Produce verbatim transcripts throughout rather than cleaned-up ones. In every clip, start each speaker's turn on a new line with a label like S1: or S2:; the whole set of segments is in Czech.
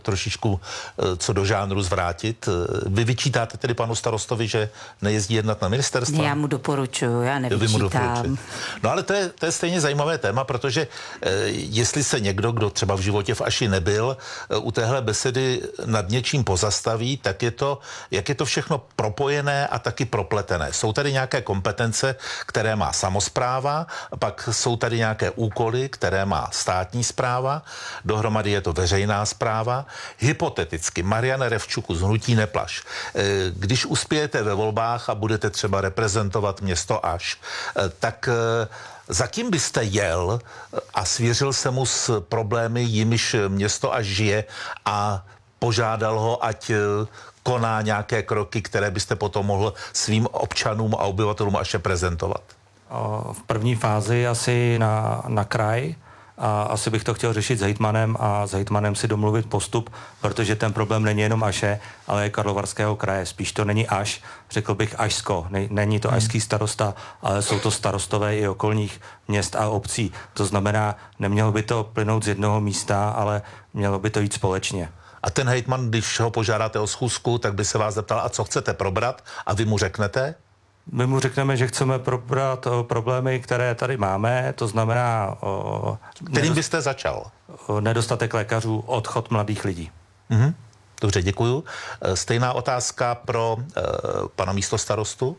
S1: trošičku co do žánru zvrátit. Vy vyčítáte tedy panu starostovi, že nejezdí jednat na ministerstvo?
S2: Já mu doporučuju, já nevyčítám.
S1: No ale to je, to je stejně zajímavé téma, protože eh, jestli se někdo, kdo třeba v životě v Aši nebyl, eh, u téhle besedy nad něčím pozastaví, tak je to, jak je to všechno propojené a taky propletené. Jsou tady nějaké kompetence, které má samospráva, pak jsou tady nějaké úkoly, které má státní správa, dohromady je to veřejná správa. Hypoteticky, Mariane Revčuku z Hnutí Neplaš, když uspějete ve volbách a budete třeba reprezentovat město Aš, tak za kým byste jel a svěřil se mu s problémy, jimiž město Aš žije a požádal ho, ať koná nějaké kroky, které byste potom mohl svým občanům a obyvatelům Aše prezentovat?
S3: V první fázi asi na, na kraj. A asi bych to chtěl řešit s hejtmanem a s hejtmanem si domluvit postup, protože ten problém není jenom Aše, ale je Karlovarského kraje. Spíš to není Aš, řekl bych Ašsko. Není to ašský starosta, ale jsou to starostové i okolních měst a obcí. To znamená, nemělo by to plynout z jednoho místa, ale mělo by to jít společně.
S1: A ten hejtman, když ho požádáte o schůzku, tak by se vás zeptal, a co chcete probrat? A vy mu řeknete?
S3: My mu řekneme, že chceme probrat o, problémy, které tady máme, to znamená... O,
S1: Kterým byste začal?
S3: O, nedostatek lékařů, odchod mladých lidí.
S1: Mhm. Dobře, děkuju. Stejná otázka pro uh, pana místostarostu.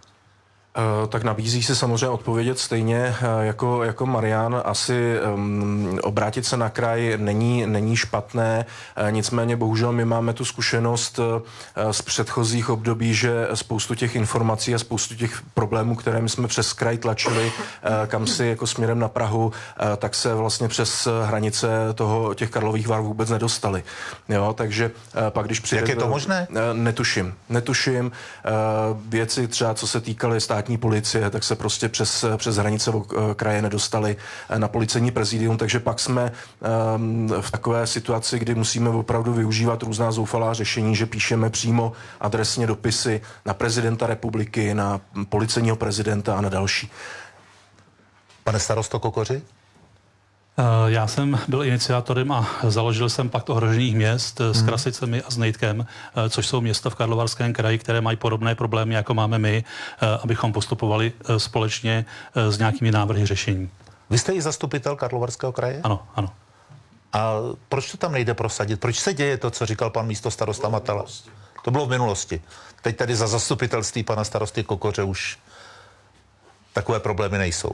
S4: Tak nabízí se samozřejmě odpovědět stejně jako, jako Marian. Asi um, obrátit se na kraj není, není špatné, nicméně bohužel my máme tu zkušenost uh, z předchozích období, že spoustu těch informací a spoustu těch problémů, které my jsme přes kraj tlačili, uh, kam si jako směrem na Prahu, uh, tak se vlastně přes hranice toho, těch Karlových Var vůbec nedostali. Jo, takže uh, pak když přijde...
S1: Jak je to možné?
S4: Uh, netuším. Netuším. Uh, věci třeba, co se týkaly státní policie, tak se prostě přes, přes hranice kraje nedostali na policejní prezidium, takže pak jsme um, v takové situaci, kdy musíme opravdu využívat různá zoufalá řešení, že píšeme přímo adresně dopisy na prezidenta republiky, na policejního prezidenta a na další.
S1: Pane starosto Kokoři?
S5: Já jsem byl iniciátorem a založil jsem Pakt ohrožených měst s Krasicemi a s Nejtkem, což jsou města v Karlovarském kraji, které mají podobné problémy, jako máme my, abychom postupovali společně s nějakými návrhy řešení.
S1: Vy jste i zastupitel Karlovarského kraje?
S5: Ano, ano.
S1: A proč to tam nejde prosadit? Proč se děje to, co říkal pan místostarosta Matala? To bylo v minulosti. Teď tady za zastupitelství pana starosty Kokoře už takové problémy nejsou.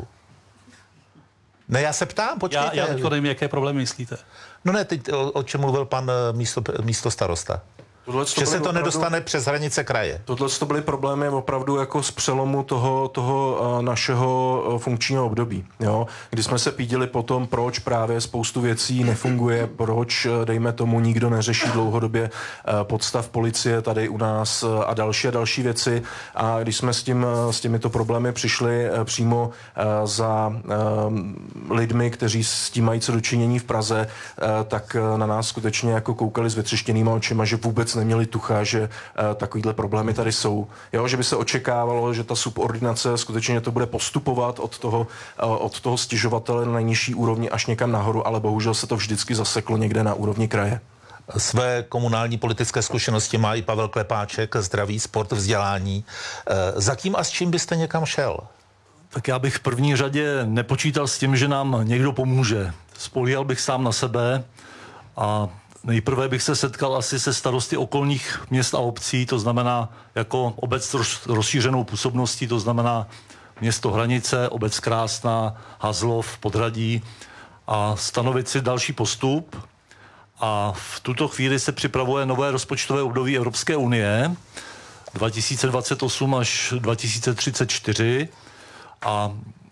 S1: Ne, já se ptám, počkejte.
S5: Já, já teď nevím, jaké problémy myslíte.
S1: No ne, teď o, o čem mluvil pan místo, místo starosta. Že se to opravdu nedostane přes hranice kraje.
S4: Tohle to byly problémy opravdu jako z přelomu toho, toho uh, našeho uh, funkčního období, jo? Kdy jsme se pídili potom, proč právě spoustu věcí nefunguje, proč, uh, dejme tomu, nikdo neřeší dlouhodobě uh, podstav policie tady u nás uh, a další a další věci. A když jsme s, tím, uh, s těmito problémy přišli uh, přímo uh, za uh, lidmi, kteří s tím mají co dočinění v Praze, uh, tak uh, na nás skutečně jako koukali s vytřeštěnýma očima, že vůbec neměli tucha, že uh, takovýhle problémy tady jsou. Jo, že by se očekávalo, že ta subordinace skutečně to bude postupovat od toho, uh, od toho stěžovatele na nejnižší úrovni až někam nahoru, ale bohužel se to vždycky zaseklo někde na úrovni kraje.
S1: Své komunální politické zkušenosti má i Pavel Klepáček, zdraví, sport, vzdělání. Uh, za kým a s čím byste někam šel?
S6: Tak já bych v první řadě nepočítal s tím, že nám někdo pomůže. Spolíhal bych sám na sebe a nejprve bych se setkal asi se starosty okolních měst a obcí, to znamená jako obec roz, rozšířenou působností, to znamená město Hranice, obec Krásná, Hazlov, Podhradí a stanovit si další postup. A v tuto chvíli se připravuje nové rozpočtové období Evropské unie dva tisíce dvacet osm až dva tisíce třicet čtyři a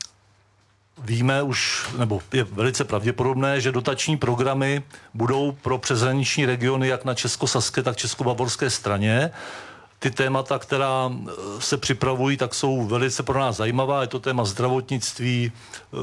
S6: víme už, nebo je velice pravděpodobné, že dotační programy budou pro přeshraniční regiony jak na českosaské, tak českobavorské straně. Ty témata, která se připravují, tak jsou velice pro nás zajímavá. Je to téma zdravotnictví,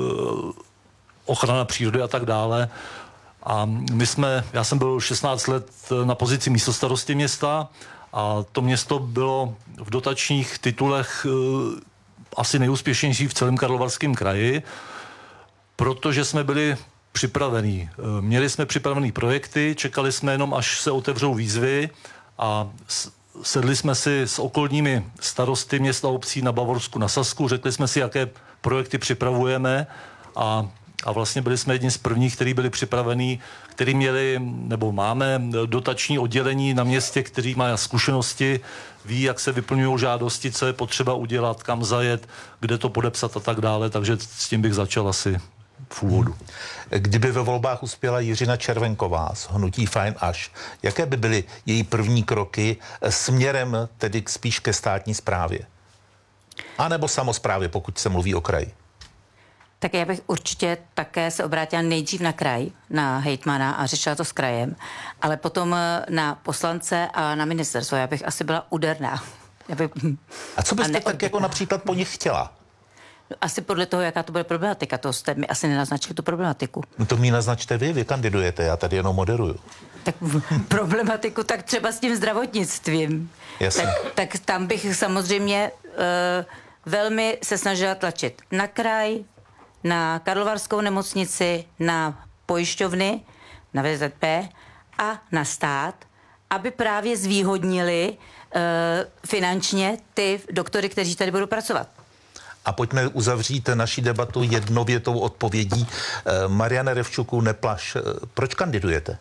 S6: ochrana přírody a tak dále. A my jsme, já jsem byl šestnáct let na pozici místostarosty města a to město bylo v dotačních titulech asi nejúspěšnější v celém Karlovarském kraji, protože jsme byli připravený. Měli jsme připravený projekty, čekali jsme jenom, až se otevřou výzvy a sedli jsme si s okolními starosty měst a obcí na Bavorsku, na Sasku, řekli jsme si, jaké projekty připravujeme a, a vlastně byli jsme jedni z prvních, kteří byli připravení, kteří měli, nebo máme dotační oddělení na městě, který má zkušenosti, ví, jak se vyplňují žádosti, co je potřeba udělat, kam zajet, kde to podepsat a tak dále, takže s tím bych začal asi v úvodu.
S1: Kdyby ve volbách uspěla Jiřina Červenková z hnutí Fajn až, jaké by byly její první kroky směrem tedy spíš ke státní správě? A nebo samosprávě, pokud se mluví o kraji?
S2: Tak já bych určitě také se obrátila nejdřív na kraj, na hejtmana a řešila to s krajem, ale potom na poslance a na ministerstvo. Já bych asi byla úderná. Bych...
S1: A co byste tak jako například po nich chtěla?
S2: Asi podle toho, jaká to bude problematika. To jste mi asi nenaznačili tu problematiku.
S1: No to mi naznačte vy, vy kandidujete, já tady jenom moderuju.
S2: Tak problematiku, tak třeba s tím zdravotnictvím.
S1: Jasně.
S2: Tak, tak tam bych samozřejmě uh, velmi se snažila tlačit na kraj, na Karlovarskou nemocnici, na pojišťovny, na V Z P a na stát, aby právě zvýhodnili uh, finančně ty doktory, kteří tady budou pracovat.
S1: A pojďme uzavřít naši debatu jednovětou odpovědí. Mariane Revčuku, Neplaš, proč kandidujete?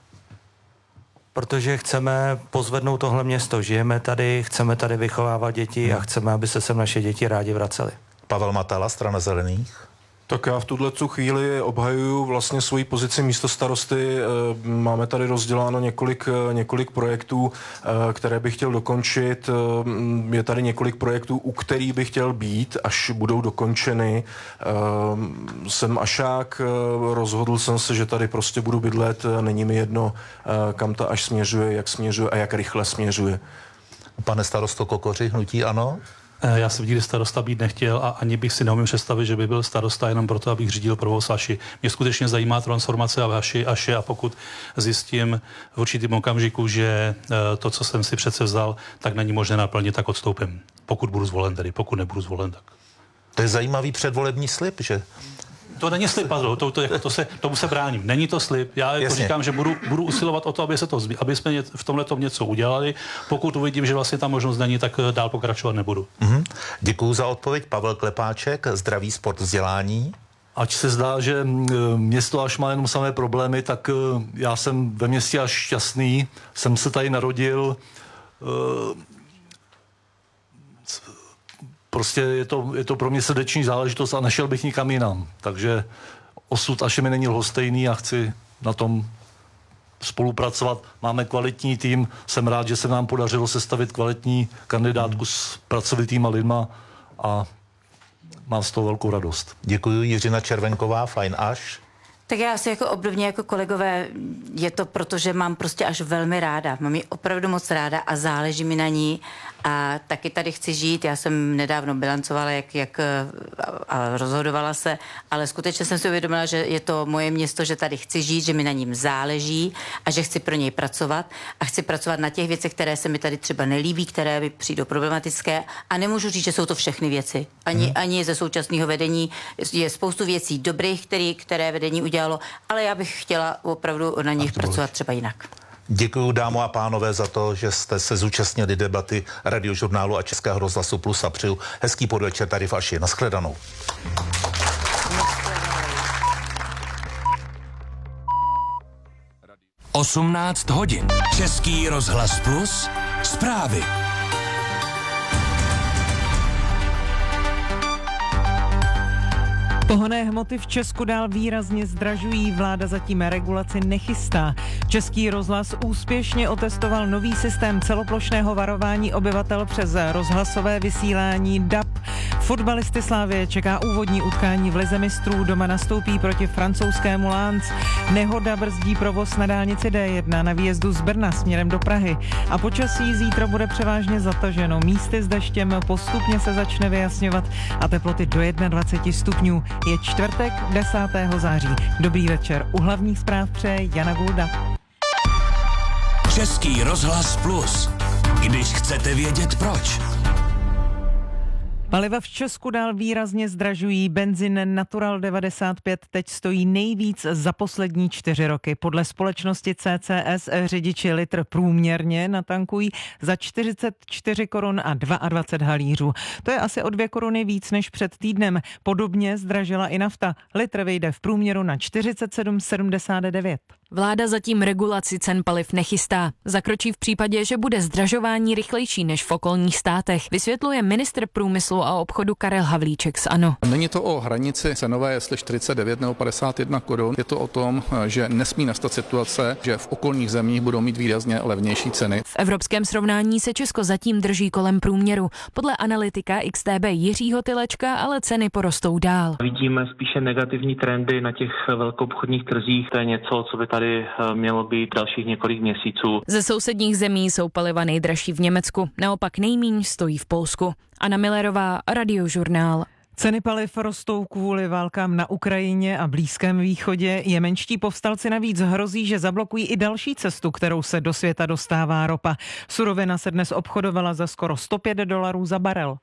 S3: Protože chceme pozvednout tohle město. Žijeme tady, chceme tady vychovávat děti hmm. a chceme, aby se sem naše děti rádi vraceli.
S1: Pavel Matala, Strana zelených.
S4: Tak já v tuto chvíli obhajuju vlastně svoji pozici místostarosty. Máme tady rozděláno několik, několik projektů, které bych chtěl dokončit. Je tady několik projektů, u kterých bych chtěl být, až budou dokončeny. Jsem ašák, rozhodl jsem se, že tady prostě budu bydlet. Není mi jedno, kam ta až směřuje, jak směřuje a jak rychle směřuje.
S1: Pane starosto Kokoři, hnutí ANO?
S5: Já jsem nikdy starosta být nechtěl a ani bych si neumím představit, že by byl starosta jenom proto, abych řídil provoz Aši. Mě skutečně zajímá transformace a Aši, Aši a pokud zjistím v určitém okamžiku, že to, co jsem si přece vzal, tak není možné naplnit, tak odstoupím. Pokud budu zvolen tedy, pokud nebudu zvolen, tak.
S1: To je zajímavý předvolební slib, že?
S5: To není slib, to, to, to, to se, tomu se bráním. Není to slib. Já jako říkám, že budu, budu usilovat o to, aby se to, aby jsme v tomhletom něco udělali. Pokud uvidím, že vlastně ta možnost není, tak dál pokračovat nebudu.
S1: Mm-hmm. Děkuju za odpověď. Pavel Klepáček, Zdraví, sport, vzdělání.
S6: Ať se zdá, že město Aš má jenom samé problémy, tak já jsem ve městě Aš šťastný. Jsem se tady narodil. Prostě je to, je to pro mě srdeční záležitost a nešel bych nikam jinam. Takže osud Aše mi není lhostejný a chci na tom spolupracovat. Máme kvalitní tým, jsem rád, že se nám podařilo sestavit kvalitní kandidátku s pracovitýma lidma a mám z toho velkou radost.
S1: Děkuji. Jiřina Červenková, Fajn Aš.
S2: Tak já asi jako obdobně jako kolegové, je to proto, že mám prostě až velmi ráda. Mám ji opravdu moc ráda a záleží mi na ní a taky tady chci žít. Já jsem nedávno bilancovala, jak, jak a rozhodovala se, ale skutečně jsem si uvědomila, že je to moje město, že tady chci žít, že mi na ním záleží a že chci pro něj pracovat a chci pracovat na těch věcech, které se mi tady třeba nelíbí, které mi přijdou problematické a nemůžu říct, že jsou to všechny věci. Ani, hmm. ani ze současného vedení je spoustu věcí dobrých, který, které vedení udělalo, ale já bych chtěla opravdu na nich pracovat třeba jinak.
S1: Děkuji, dámo a pánové, za to, že jste se zúčastnili debaty Radiožurnálu a Českého rozhlasu Plus a přeju hezký podvečer tady v Aši. Naschledanou.
S7: osmnáct hodin. Český rozhlas Plus. Zprávy.
S8: Pohonné hmoty v Česku dál výrazně zdražují, vláda zatím regulaci nechystá. Český rozhlas úspěšně otestoval nový systém celoplošného varování obyvatel přes rozhlasové vysílání D A B. Fotbalisty Slavie čeká úvodní utkání v Lize mistrů, doma nastoupí proti francouzskému Lens. Nehoda brzdí provoz na dálnici D jedna na výjezdu z Brna směrem do Prahy. A počasí zítra bude převážně zataženo, místy s deštěm postupně se začne vyjasňovat a teploty do dvacet jedna stupňů. Je čtvrtek, desátého září. Dobrý večer. U hlavních zpráv přeje Jana Gulda.
S7: Český rozhlas Plus. Když chcete vědět proč.
S8: Paliva v Česku dál výrazně zdražují. Benzin Natural devadesát pět teď stojí nejvíc za poslední čtyři roky. Podle společnosti C C S řidiči litr průměrně natankují za čtyřicet čtyři korun a dvacet dva halířů. To je asi o dvě koruny víc než před týdnem. Podobně zdražila i nafta. Litr vyjde v průměru na čtyřicet sedm sedmdesát devět.
S9: Vláda zatím regulaci cen paliv nechystá. Zakročí v případě, že bude zdražování rychlejší než v okolních státech, vysvětluje ministr průmyslu a obchodu Karel Havlíček z ANO.
S10: Není to o hranici cenové, jestli čtyřicet devět nebo padesát jedna korun. Je to o tom, že nesmí nastat situace, že v okolních zemích budou mít výrazně levnější ceny.
S9: V evropském srovnání se Česko zatím drží kolem průměru. Podle analytika X T B Jiřího Tylečka ale ceny porostou dál.
S11: Vidíme spíše negativní trendy na těch velkoobchodních trzích. To je něco, co by tady mělo být dalších několik měsíců.
S9: Ze sousedních zemí jsou paliva nejdražší v Německu, naopak nejmíň stojí v Polsku. Anna Millerová, Radiožurnál.
S8: Ceny paliv rostou kvůli válkám na Ukrajině a Blízkém východě. Jemenští povstalci navíc hrozí, že zablokují i další cestu, kterou se do světa dostává ropa. Surovina se dnes obchodovala za skoro sto pět dolarů za barel.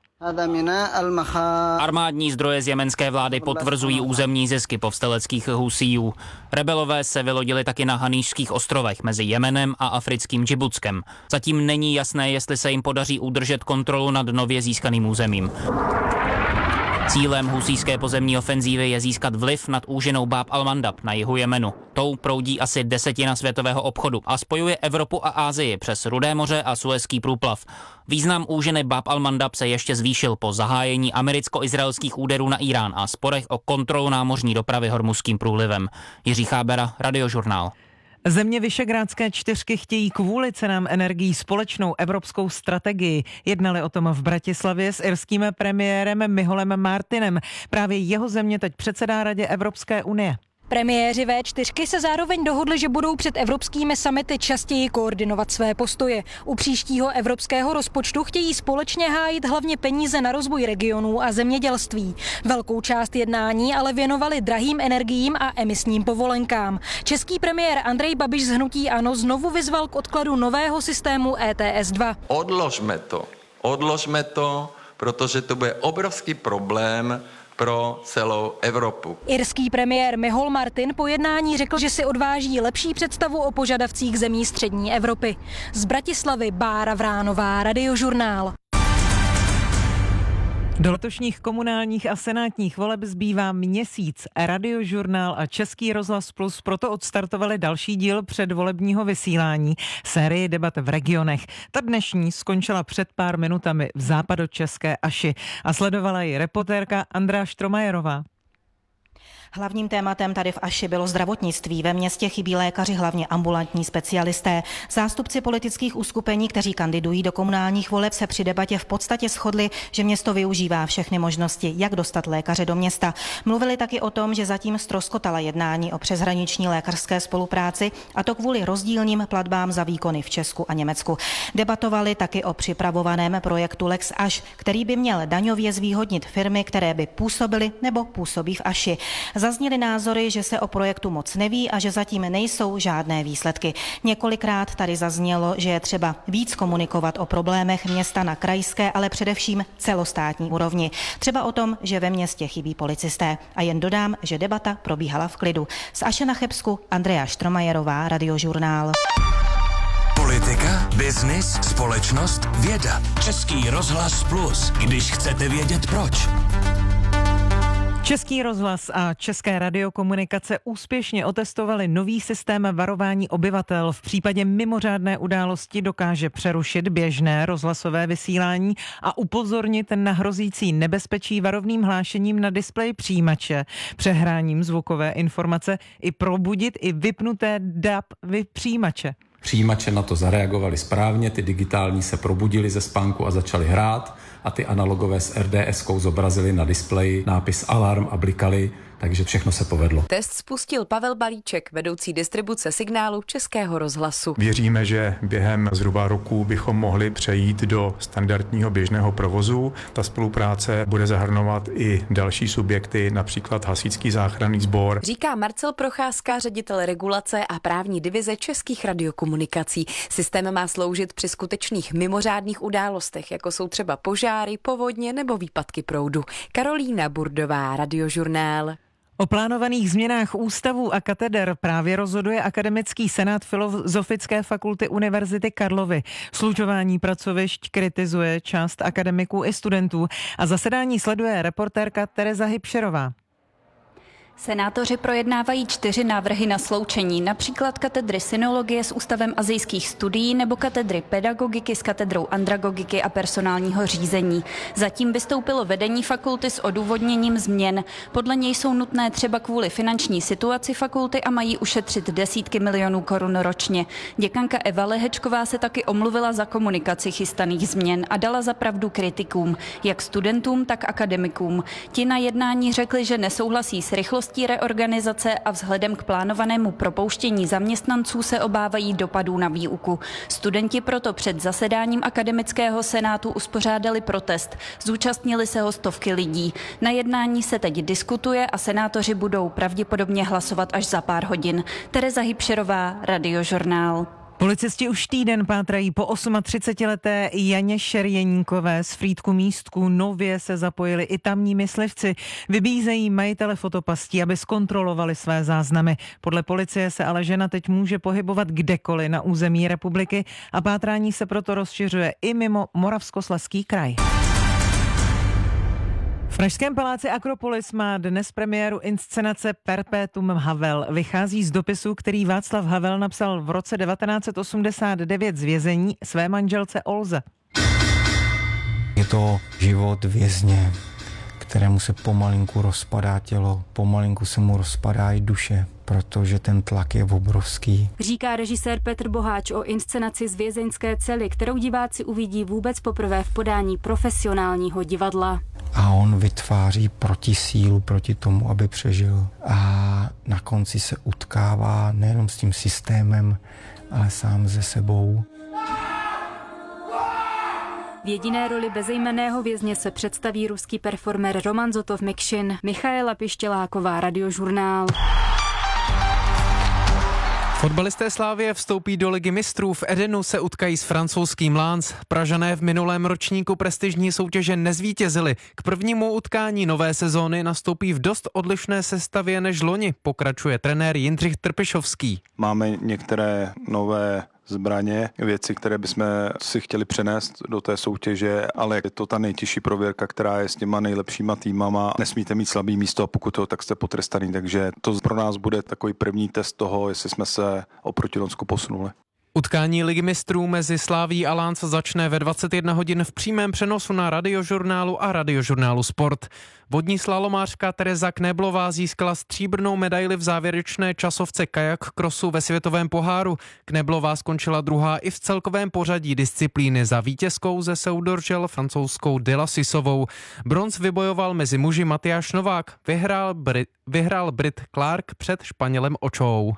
S12: Armádní zdroje z jemenské vlády potvrzují územní zisky povstaleckých Husíjů. Rebelové se vylodili taky na Haníšských ostrovech mezi Jemenem a africkým Džibutskem. Zatím není jasné, jestli se jim podaří udržet kontrolu nad nově získaným územím. Cílem husíské pozemní ofenzívy je získat vliv nad úžinou Bab al-Mandab na jihu Jemenu. Tou proudí asi desetina světového obchodu a spojuje Evropu a Asii přes Rudé moře a Suezský průplav. Význam úžiny Bab al-Mandab se ještě zvýšil po zahájení americko-izraelských úderů na Irán a sporech o kontrolu námořní dopravy Hormuzským průlivem. Jiří Chábera, Radiožurnál.
S8: Země Visegrádské čtyřky chtějí kvůli cenám energií společnou evropskou strategii. Jednali o tom v Bratislavě s irským premiérem Micholem Martinem. Právě jeho země teď předsedá Radě Evropské unie.
S13: Premiéři V čtyři se zároveň dohodli, že budou před evropskými summity častěji koordinovat své postoje. U příštího evropského rozpočtu chtějí společně hájit hlavně peníze na rozvoj regionů a zemědělství. Velkou část jednání ale věnovali drahým energiím a emisním povolenkám. Český premiér Andrej Babiš z hnutí ANO znovu vyzval k odkladu nového systému E T S dva.
S14: Odložme to, odložme to, protože to bude obrovský problém pro celou Evropu.
S13: Irský premiér Michol Martin po jednání řekl, že si odváží lepší představu o požadavcích zemí střední Evropy. Z Bratislavy Bára Vránová, Radiožurnál.
S8: Do letošních komunálních a senátních voleb zbývá měsíc. Radiožurnál a Český rozhlas Plus proto odstartovali další díl předvolebního vysílání, sérii debat v regionech. Ta dnešní skončila před pár minutami v západočeské Aši a sledovala ji reportérka Andrea Štromajerová.
S15: Hlavním tématem tady v Aši bylo zdravotnictví. Ve městě chybí lékaři, hlavně ambulantní specialisté. Zástupci politických uskupení, kteří kandidují do komunálních voleb, se při debatě v podstatě shodli, že město využívá všechny možnosti, jak dostat lékaře do města. Mluvili taky o tom, že zatím ztroskotala jednání o přeshraniční lékařské spolupráci, a to kvůli rozdílným platbám za výkony v Česku a Německu. Debatovali taky o připravovaném projektu Lex Aš, který by měl daňově zvýhodnit firmy, které by působily nebo působí v Aši. Zazněly názory, že se o projektu moc neví a že zatím nejsou žádné výsledky. Několikrát tady zaznělo, že je třeba víc komunikovat o problémech města na krajské, ale především celostátní úrovni. Třeba o tom, že ve městě chybí policisté. A jen dodám, že debata probíhala v klidu. Z Aše na Chebsku Andrea Štromajerová, Radiožurnál.
S7: Politika, biznis, společnost, věda. Český rozhlas Plus, když chcete vědět proč.
S8: Český rozhlas a České radiokomunikace úspěšně otestovali nový systém varování obyvatel. V případě mimořádné události dokáže přerušit běžné rozhlasové vysílání a upozornit na hrozící nebezpečí varovným hlášením na displeji přijímače, přehráním zvukové informace i probudit i vypnuté D A B přijímače.
S16: Přijímače na to zareagovali správně, ty digitální se probudili ze spánku a začali hrát a ty analogové s R D S kou zobrazili na displeji nápis alarm a blikali, takže všechno se povedlo.
S17: Test spustil Pavel Balíček, vedoucí distribuce signálu Českého rozhlasu.
S18: Věříme, že během zhruba roku bychom mohli přejít do standardního běžného provozu. Ta spolupráce bude zahrnovat i další subjekty, například Hasičský záchranný sbor.
S17: Říká Marcel Procházka, ředitel regulace a právní divize Českých radiokomunikací. Systém má sloužit při skutečných mimořádných událostech, jako jsou třeba požáry, povodně nebo výpadky proudu. Karolína Burdová, Radiožurnál.
S8: O plánovaných změnách ústavů a kateder právě rozhoduje Akademický senát Filozofické fakulty Univerzity Karlovy. Slučování pracovišť kritizuje část akademiků i studentů a zasedání sleduje reportérka Tereza Hybšerová.
S19: Senátoři projednávají čtyři návrhy na sloučení, například katedry synologie s Ústavem asijských studií nebo katedry pedagogiky s katedrou andragogiky a personálního řízení. Zatím vystoupilo vedení fakulty s odůvodněním změn. Podle něj jsou nutné třeba kvůli finanční situaci fakulty a mají ušetřit desítky milionů korun ročně. Děkanka Eva Lehečková se taky omluvila za komunikaci chystaných změn a dala za pravdu kritikům, jak studentům, tak akademikům. Ti na jednání řekli, že nesouhlasí s rychlostí reorganizace a vzhledem k plánovanému propouštění zaměstnanců se obávají dopadů na výuku. Studenti proto před zasedáním Akademického senátu uspořádali protest. Zúčastnili se ho stovky lidí. Na jednání se teď diskutuje a senátoři budou pravděpodobně hlasovat až za pár hodin. Tereza Hybšerová, Radiožurnál.
S8: Policisti už týden pátrají po třicetiosmileté Janě Šerjeníkové z Frýdku Místku. Nově se zapojili i tamní myslivci. Vybízejí majitele fotopastí, aby zkontrolovali své záznamy. Podle policie se ale žena teď může pohybovat kdekoliv na území republiky a pátrání se proto rozšiřuje i mimo Moravskoslezský kraj. V pražském paláci Akropolis má dnes premiéru inscenace Perpetuum Havel. Vychází z dopisu, který Václav Havel napsal v roce devatenáct set osmdesát devět z vězení své manželce Olze.
S20: Je to život vězně, kterému se pomalinku rozpadá tělo, pomalinku se mu rozpadá i duše, protože ten tlak je obrovský.
S21: Říká režisér Petr Boháč o inscenaci z vězeňské cely, kterou diváci uvidí vůbec poprvé v podání profesionálního divadla.
S20: A on vytváří protisílu proti tomu, aby přežil. A na konci se utkává nejenom s tím systémem, ale sám ze sebou.
S21: V jediné roli bezejmenného vězně se představí ruský performer Roman Zotov Mikšin. Michaela Pištěláková, Radiožurnál.
S22: Fotbalisté Slavie vstoupí do Ligy mistrů. V Edenu se utkají s francouzským Lens. Pražané v minulém ročníku prestižní soutěže nezvítězili. K prvnímu utkání nové sezóny nastoupí v dost odlišné sestavě než loni, pokračuje trenér Jindřich Trpišovský.
S23: Máme některé nové zbraně, věci, které bychom si chtěli přenést do té soutěže, ale je to ta nejtěžší prověrka, která je s těma nejlepšíma týmama. Nesmíte mít slabý místo a pokud to, tak jste potrestaný, takže to pro nás bude takový první test toho, jestli jsme se oproti Lonsku posunuli.
S22: Utkání Ligy mistrů mezi Slaví a Lens začne ve dvacet jedna hodin v přímém přenosu na Radiožurnálu a Radiožurnálu Sport. Vodní slalomářka Tereza Knéblová získala stříbrnou medaili v závěrečné časovce kajak krosu ve světovém poháru. Knéblová skončila druhá i v celkovém pořadí disciplíny. Za vítězkou ze Soudržel francouzskou Delasisovou. Bronz vybojoval mezi muži Matyáš Novák. Vyhrál, Brit, vyhrál Brit Clark před Španělem Očou.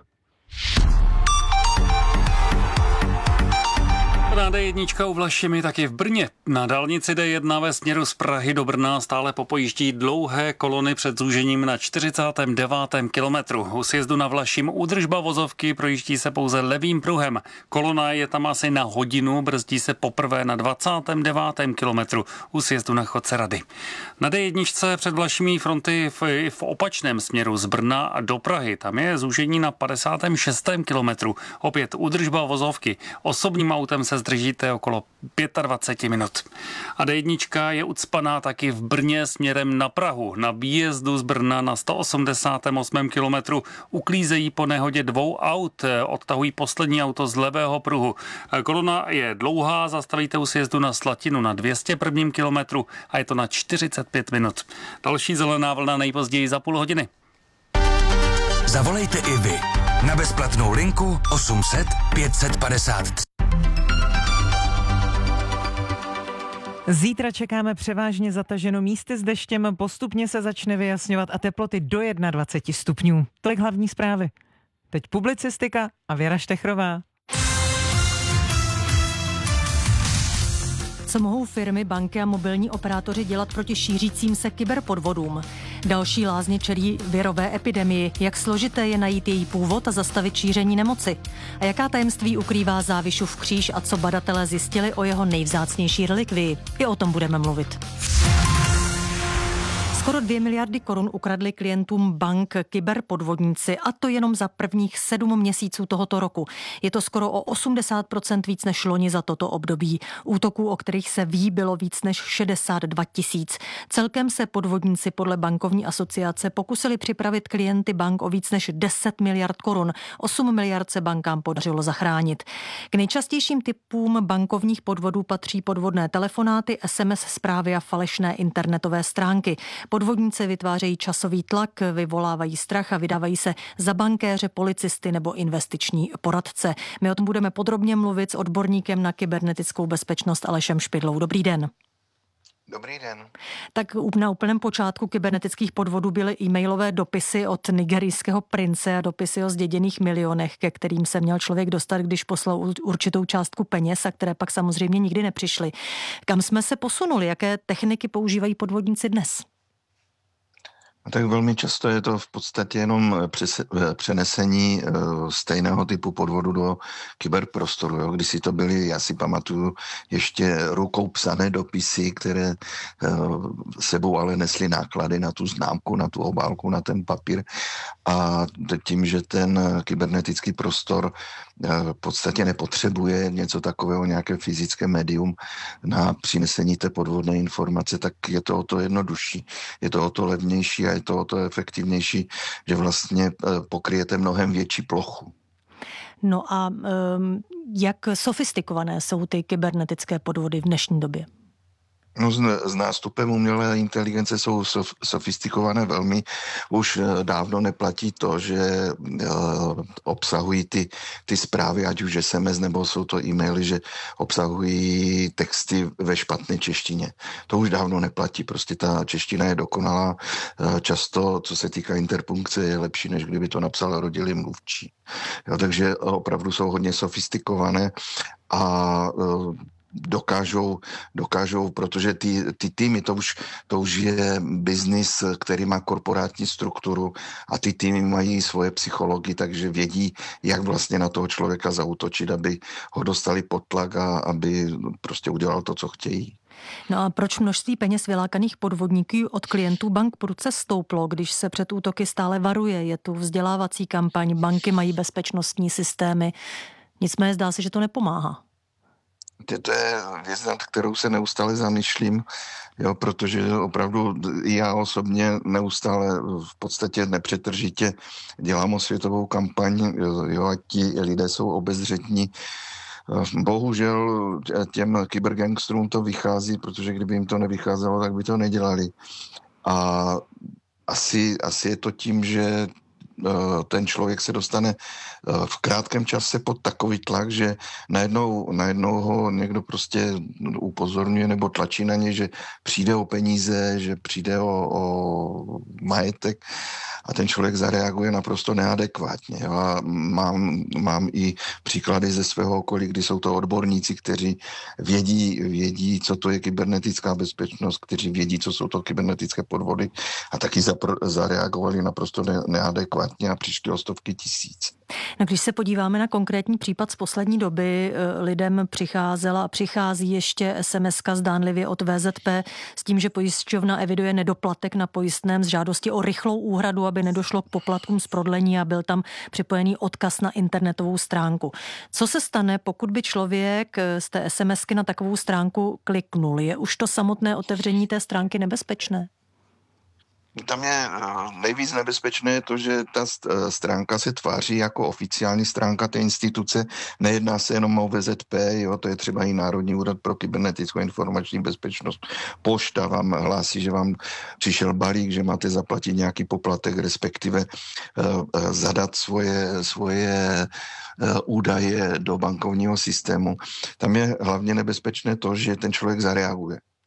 S24: Na dé jedna u Vlašimi, taky v Brně. Na dálnici dé jedna ve směru z Prahy do Brna stále popojíždí dlouhé kolony před zúžením na čtyřicátém devátém kilometru. U sjezdu na Vlašim údržba vozovky, projíždí se pouze levým pruhem. Kolona je tam asi na hodinu, brzdí se poprvé na dvacátém devátém kilometru u sjezdu na Chodce Rady. Na dé jedna před Vlašimi fronty v, v opačném směru z Brna do Prahy. Tam je zúžení na padesátém šestém kilometru. Opět údržba vozovky. Osobním autem se zdržíte okolo dvacet pět minut. A dé jedna je ucpaná taky v Brně směrem na Prahu. Na výjezdu z Brna na sto osmdesátém osmém kilometru uklízejí po nehodě dvou aut. Odtahují poslední auto z levého pruhu. Kolona je dlouhá, zastavíte u sjezdu na Slatinu na dvě stě prvním kilometru a je to na čtyřicet pět minut. Další zelená vlna nejpozději za půl hodiny.
S7: Zavolejte i vy na bezplatnou linku osm set pět set padesát tři.
S8: Zítra čekáme převážně zataženo místy s deštěm, postupně se začne vyjasňovat a teploty do dvacet jedna stupňů. Tolik hlavní zprávy. Teď publicistika a Věra Štechrová.
S13: Co mohou firmy, banky a mobilní operátoři dělat proti šířícím se kyberpodvodům? Další lázně čelí virové epidemii. Jak složité je najít její původ a zastavit šíření nemoci? A jaká tajemství ukrývá Závišův kříž a co badatelé zjistili o jeho nejvzácnější relikvii? I o tom budeme mluvit. Skoro dvě miliardy korun ukradli klientům bank kyberpodvodníci, a to jenom za prvních sedm měsíců tohoto roku. Je to skoro o osmdesát procent víc než loni za toto období. Útoků, o kterých se ví, bylo víc než šedesát dva tisíc. Celkem se podvodníci podle bankovní asociace pokusili připravit klienty bank o víc než deset miliard korun. osm miliard se bankám podařilo zachránit. K nejčastějším typům bankovních podvodů patří podvodné telefonáty, es em es zprávy a falešné internetové stránky. Podvodníci vytvářejí časový tlak, vyvolávají strach a vydávají se za bankéře, policisty nebo investiční poradce. My o tom budeme podrobně mluvit s odborníkem na kybernetickou bezpečnost Alešem Špidlou. Dobrý den.
S3: Dobrý den.
S13: Tak na úplném počátku kybernetických podvodů byly e-mailové dopisy od nigerijského prince a dopisy o zděděných milionech, ke kterým se měl člověk dostat, když poslal určitou částku peněz, a které pak samozřejmě nikdy nepřišly. Kam jsme se posunuli? Jaké techniky používají podvodníci dnes?
S3: Tak velmi často je to v podstatě jenom přenesení stejného typu podvodu do kyberprostoru. Jo. Když si to byly, já si pamatuju, ještě rukou psané dopisy, které sebou ale nesly náklady na tu známku, na tu obálku, na ten papír. A tím, že ten kybernetický prostor v podstatě nepotřebuje něco takového, nějaké fyzické médium na přinesení té podvodné informace, tak je to o to jednodušší, je to o to levnější a je to o to efektivnější, že vlastně pokryjete mnohem větší plochu.
S13: No a um, jak sofistikované jsou ty kybernetické podvody v dnešní době?
S3: No, s, s nástupem umělé inteligence jsou sof, sofistikované velmi. Už dávno neplatí to, že uh, obsahují ty, ty zprávy, ať už es em es nebo jsou to e-maily, že obsahují texty ve špatné češtině. To už dávno neplatí. Prostě ta čeština je dokonalá. Uh, často, co se týká interpunkce, je lepší, než kdyby to napsal rodilý mluvčí. Jo, takže opravdu jsou hodně sofistikované a uh, dokážou, dokážou, protože ty, ty týmy, to už, to už je biznis, který má korporátní strukturu a ty týmy mají svoje psychologii, takže vědí, jak vlastně na toho člověka zaútočit, aby ho dostali pod tlak a aby prostě udělal to, co chtějí.
S13: No a proč množství peněz vylákaných podvodníků od klientů bank prudce stouplo, když se před útoky stále varuje? Je tu vzdělávací kampaň, banky mají bezpečnostní systémy, nicméně zdá se, že to nepomáhá.
S3: To je věc, nad kterou se neustále zamýšlím, jo, protože opravdu já osobně neustále v podstatě nepřetržitě dělám osvětovou kampaň, jo, a ti lidé jsou obezřetní. Bohužel těm kybergangstrům to vychází, protože kdyby jim to nevycházelo, tak by to nedělali. A asi, asi je to tím, že ten člověk se dostane v krátkém čase pod takový tlak, že najednou, najednou ho někdo prostě upozorňuje nebo tlačí na ně, že přijde o peníze, že přijde o, o majetek a ten člověk zareaguje naprosto neadekvátně. Jo? A mám, mám i příklady ze svého okolí, kdy jsou to odborníci, kteří vědí, vědí, co to je kybernetická bezpečnost, kteří vědí, co jsou to kybernetické podvody a taky zapr- zareagovali naprosto ne- neadekvátně a přišli o stovky tisíc.
S13: No, když se podíváme na konkrétní případ z poslední doby, lidem přicházela a přichází ještě es em eska zdánlivě od vé zet pé s tím, že pojišťovna eviduje nedoplatek na pojistném z žádosti o rychlou úhradu, aby nedošlo k poplatkům z prodlení a byl tam připojený odkaz na internetovou stránku. Co se stane, pokud by člověk z té es em esky na takovou stránku kliknul? Je už to samotné otevření té stránky nebezpečné?
S3: Tam je nejvíc nebezpečné to, že ta stránka se tváří jako oficiální stránka té instituce. Nejedná se jenom o vé zet pé, jo, to je třeba i Národní úřad pro kybernetickou informační bezpečnost. Pošta vám hlásí, že vám přišel balík, že máte zaplatit nějaký poplatek, respektive uh, zadat svoje, svoje uh, údaje do bankovního systému. Tam je hlavně nebezpečné to, že ten člověk zareaguje.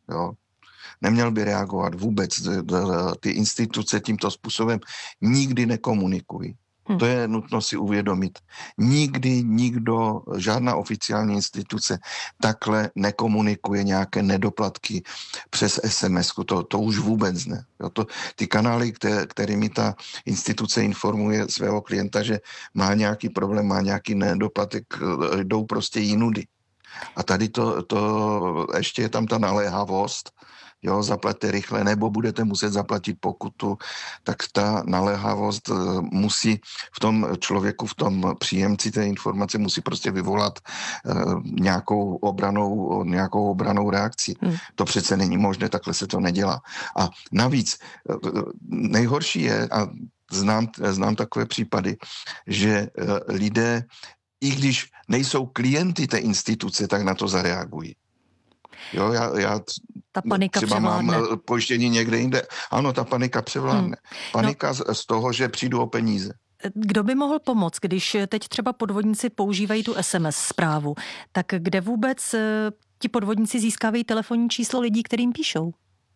S3: Jo. Neměl by reagovat vůbec. Ty instituce tímto způsobem nikdy nekomunikují. Hmm. To je nutno si uvědomit. Nikdy nikdo, žádná oficiální instituce takhle nekomunikuje nějaké nedoplatky přes es em esku. To, to už vůbec ne. Jo, to, ty kanály, které, kterými ta instituce informuje svého klienta, že má nějaký problém, má nějaký nedoplatek, jdou prostě jinudy. A tady to, to ještě je tam ta naléhavost, jo, zaplaťte rychle, nebo budete muset zaplatit pokutu, tak ta naléhavost musí v tom člověku, v tom příjemci té informace musí prostě vyvolat uh, nějakou obranou, nějakou obranou reakci. Hmm. To přece není možné, takhle se to nedělá. A navíc uh, nejhorší je, a znám, znám takové případy, že uh, lidé, i když nejsou klienty té instituce, tak na to zareagují. Jo, já, já
S2: ta panika
S3: třeba
S2: převládne.
S3: Mám pojištění někde jinde. Ano, ta panika převládne. Hmm. Panika no. z toho, že přijdu o peníze.
S2: Kdo by mohl pomoct, když teď třeba podvodníci používají tu es em es zprávu, tak kde vůbec ti podvodníci získávají telefonní číslo lidí, kterým píšou?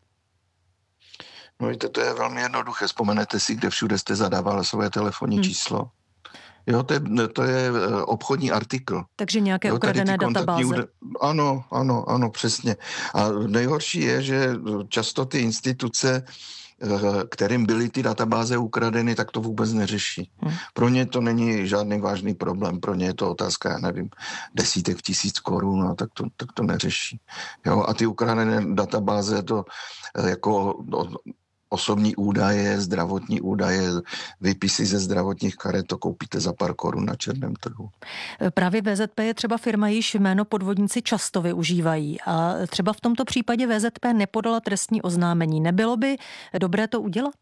S3: No víte, to je velmi jednoduché. Vzpomenete si, kde všude jste zadával své telefonní hmm. číslo. Jo, to je, to je obchodní artikl.
S2: Takže nějaké jo, ukradené databáze. Úda...
S3: Ano, ano, ano, přesně. A nejhorší je, že často ty instituce, kterým byly ty databáze ukradeny, tak to vůbec neřeší. Hmm. Pro ně to není žádný vážný problém. Pro ně je to otázka, já nevím, desítek tisíc korun, a tak to, tak to neřeší. Jo, a ty ukradené databáze to jako... osobní údaje, zdravotní údaje, výpisy ze zdravotních karet, to koupíte za pár korun na černém trhu.
S2: Právě vé zet pé je třeba firma, již jméno podvodníci často využívají a třeba v tomto případě vé zet pé nepodala trestní oznámení. Nebylo by dobré to udělat?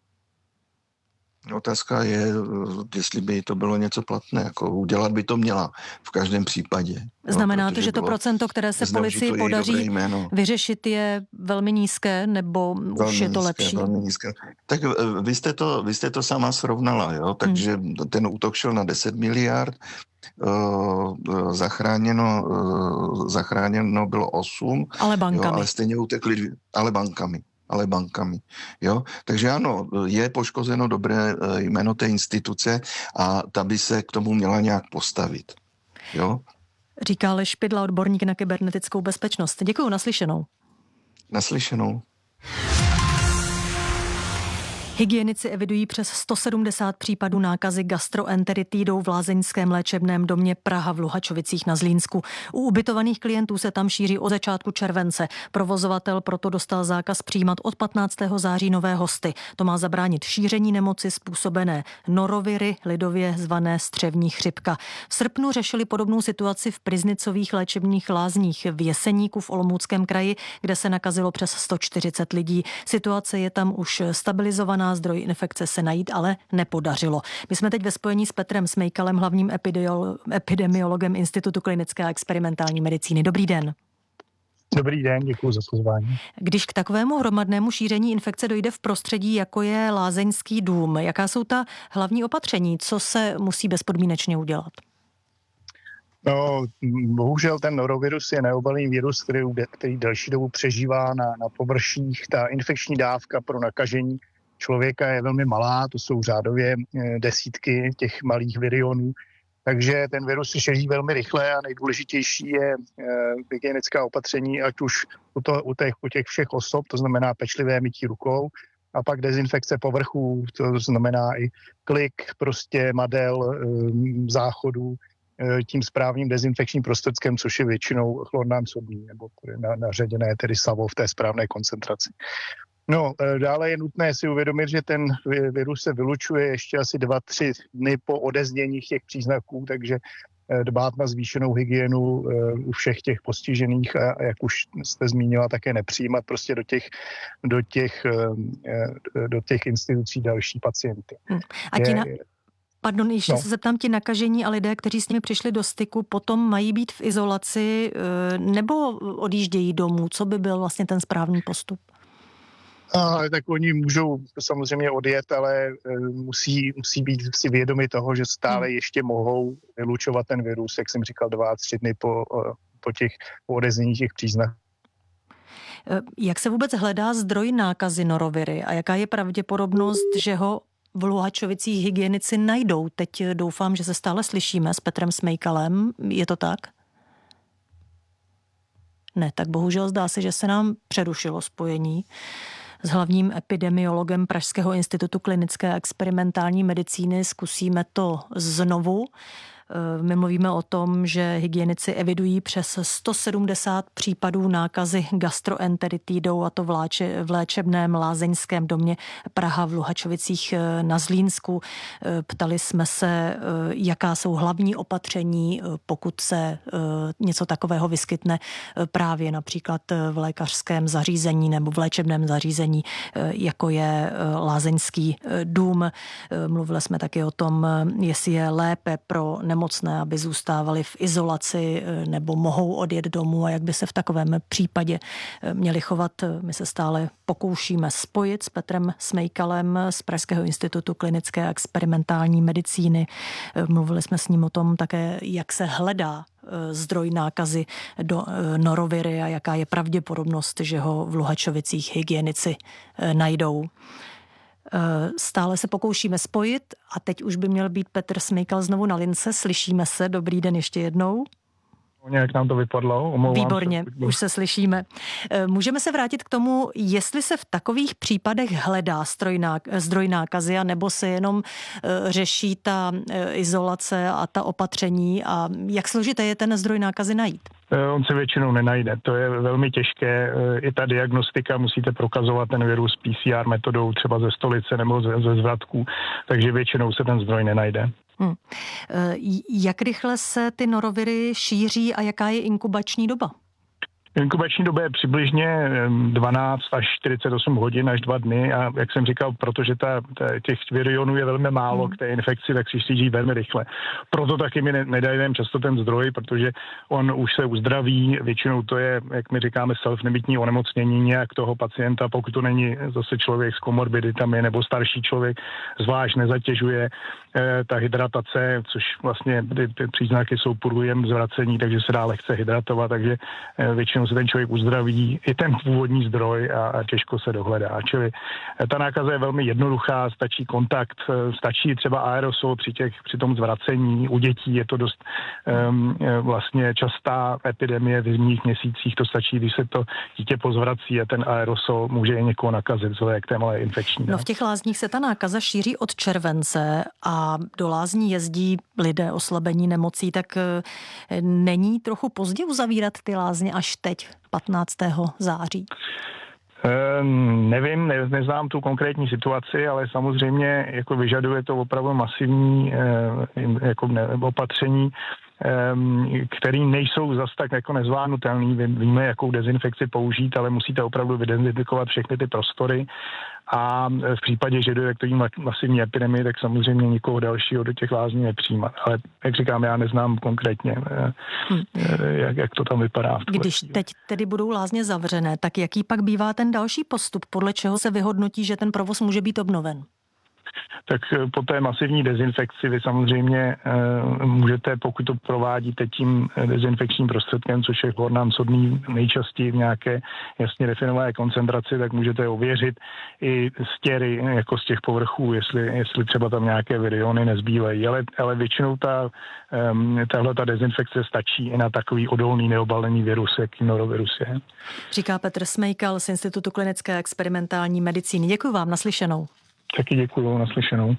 S3: Otázka je, jestli by to bylo něco platné. Jako udělat by to měla v každém případě.
S2: Znamená to, že to procento, které se policii podaří vyřešit, je velmi nízké, nebo velmi už je to nízké, lepší?
S3: Velmi nízké. Tak vy jste to, vy jste to sama srovnala, jo? Takže hmm. ten útok šel na deset miliard, uh, zachráněno, uh, zachráněno bylo osm,
S2: ale bankami.
S3: Jo, ale stejně utekli, ale bankami. ale bankami. Jo? Takže ano, je poškozeno dobré jméno té instituce a ta by se k tomu měla nějak postavit. Jo?
S2: Říká Aleš Špidla, odborník na kybernetickou bezpečnost. Děkuju, naslyšenou.
S3: Naslyšenou.
S2: Hygienici evidují přes sto sedmdesát případů nákazy gastroenteritidou v lázeňském léčebném domě Praha v Luhačovicích na Zlínsku. U ubytovaných klientů se tam šíří od začátku července. Provozovatel proto dostal zákaz přijímat od patnáctého září nové hosty. To má zabránit šíření nemoci způsobené noroviry, lidově zvané střevní chřipka. V srpnu řešili podobnou situaci v Priznicových léčebných lázních v Jeseníku v Olomouckém kraji, kde se nakazilo přes sto čtyřicet lidí. Situace je tam už stabilizovaná, zdroj infekce se najít ale nepodařilo. My jsme teď ve spojení s Petrem Smejkalem, hlavním epidemiologem Institutu klinické a experimentální medicíny. Dobrý den.
S4: Dobrý den, děkuji za pozvání.
S2: Když k takovému hromadnému šíření infekce dojde v prostředí, jako je lázeňský dům, jaká jsou ta hlavní opatření? Co se musí bezpodmínečně udělat?
S4: No, bohužel ten norovirus je neobalný virus, který, který delší dobu přežívá na, na površích. Ta infekční dávka pro nakažení člověka je velmi malá, to jsou řádově desítky těch malých virionů, takže ten virus se šíří velmi rychle a nejdůležitější je hygienická opatření, ať už u, to, u, těch, u těch všech osob, to znamená pečlivé mytí rukou, a pak dezinfekce povrchů, to znamená i klik prostě madel, záchodů, tím správným dezinfekčním prostředkem, což je většinou chlornásobný nebo naředěné tedy savo v té správné koncentraci. No, dále je nutné si uvědomit, že ten virus se vylučuje ještě asi dva, tři dny po odeznění těch příznaků, takže dbát na zvýšenou hygienu u všech těch postižených a jak už jste zmínila, také nepřijímat prostě do těch, do těch, do těch institucí další pacienty.
S2: Hmm. A ti na... Pardon, ještě no. se zeptám, ti nakažení a lidé, kteří s nimi přišli do styku, potom mají být v izolaci nebo odjíždějí domů? Co by byl vlastně ten správný postup?
S4: A, tak oni můžou samozřejmě odjet, ale musí, musí být si vědomi toho, že stále ještě mohou vylučovat ten virus, jak jsem říkal, dva, tři dny po, po těch po odeznění těch příznaků.
S2: Jak se vůbec hledá zdroj nákazy noroviry a jaká je pravděpodobnost, že ho v Luhačovicích hygienici najdou? Teď doufám, že se stále slyšíme s Petrem Smejkalem. Je to tak? Ne, tak bohužel zdá se, že se nám přerušilo spojení s hlavním epidemiologem Pražského institutu klinické a experimentální medicíny. Zkusíme to znovu. My mluvíme o tom, že hygienici evidují přes sto sedmdesát případů nákazy gastroenteritidou, a to v, láče, v léčebném lázeňském domě Praha v Luhačovicích na Zlínsku. Ptali jsme se, jaká jsou hlavní opatření, pokud se něco takového vyskytne právě například v lékařském zařízení nebo v léčebném zařízení, jako je lázeňský dům. Mluvili jsme taky o tom, jestli je lépe pro nemocné, aby zůstávali v izolaci nebo mohou odjet domů a jak by se v takovém případě měli chovat. My se stále pokoušíme spojit s Petrem Smejkalem z Pražského institutu klinické a experimentální medicíny. Mluvili jsme s ním o tom také, jak se hledá zdroj nákazy do noroviry a jaká je pravděpodobnost, že ho v Luhačovicích hygienici najdou. Stále se pokoušíme spojit a teď už by měl být Petr Smejkal znovu na lince. Slyšíme se. Dobrý den ještě jednou.
S4: Nějak nám to vypadlo. Omlouvám
S2: Výborně, se. Už se slyšíme. Můžeme se vrátit k tomu, jestli se v takových případech hledá zdroj nákazy, nebo se jenom řeší ta izolace a ta opatření a jak složité je ten zdroj nákazy najít?
S4: On se většinou nenajde. To je velmi těžké. I ta diagnostika, musíte prokazovat ten virus P C R metodou třeba ze stolice nebo ze, ze zvratků, takže většinou se ten zdroj nenajde.
S2: Hmm. Jak rychle se ty noroviry šíří a jaká je inkubační doba?
S4: Inkubační doba je přibližně dvanáct až čtyřicet osm hodin až dva dny a jak jsem říkal, protože ta, ta, těch virionů je velmi málo hmm. k té infekci, tak si šíří velmi rychle. Proto taky mi nedajdeme často ten zdroj, protože on už se uzdraví, většinou to je, jak my říkáme, self-limitní onemocnění nějak toho pacienta, pokud to není zase člověk s komorbiditami nebo starší člověk, zvlášť nezatěžuje eh, ta hydratace, což vlastně ty, ty příznaky jsou průjem zvracení, takže se dá lehce hydratovat, takže eh, většinou se ten člověk uzdraví, i ten původní zdroj a, a těžko se dohledá. Čili ta nákaza je velmi jednoduchá, stačí kontakt, stačí třeba aerosol při, těch, při tom zvracení. U dětí je to dost um, vlastně častá epidemie v zimních měsících, to stačí, když se to dítě pozvrací a ten aerosol může i někoho nakazit, co je k té malé infekční.
S2: No v těch lázních se ta nákaza šíří od července a do lázní jezdí lidé oslabení nemocí, tak není trochu pozdě uzavírat ty lázně až teď, patnáctého září?
S4: Um, nevím, ne, neznám tu konkrétní situaci, ale samozřejmě jako vyžaduje to opravdu masivní uh, jako ne, opatření, um, který nejsou zas tak jako nezvládnutelný. Víme, jakou dezinfekci použít, ale musíte opravdu vydezinfikovat všechny ty prostory. A v případě, že dojde k té masivní epidemii, tak samozřejmě nikoho dalšího do těch lázní nepřijímat. Ale jak říkám, já neznám konkrétně, hmm. jak, jak to tam vypadá.
S2: Když teď tedy budou lázně zavřené, tak jaký pak bývá ten další postup, podle čeho se vyhodnotí, že ten provoz může být obnoven?
S4: Tak po té masivní dezinfekci vy samozřejmě e, můžete, pokud to provádíte tím dezinfekčním prostředkem, což je chlornán sodný nejčastěji v nějaké jasně definované koncentraci, tak můžete ověřit i stěry jako z těch povrchů, jestli, jestli třeba tam nějaké viriony nezbývají. Ale, ale většinou ta, e, tahle ta dezinfekce stačí i na takový odolný neobalený virus, jaký norovirus je.
S2: Říká Petr Smejkal z Institutu klinické a experimentální medicíny. Děkuji vám, naslyšenou.
S4: Taky děkuju, naslyšenou.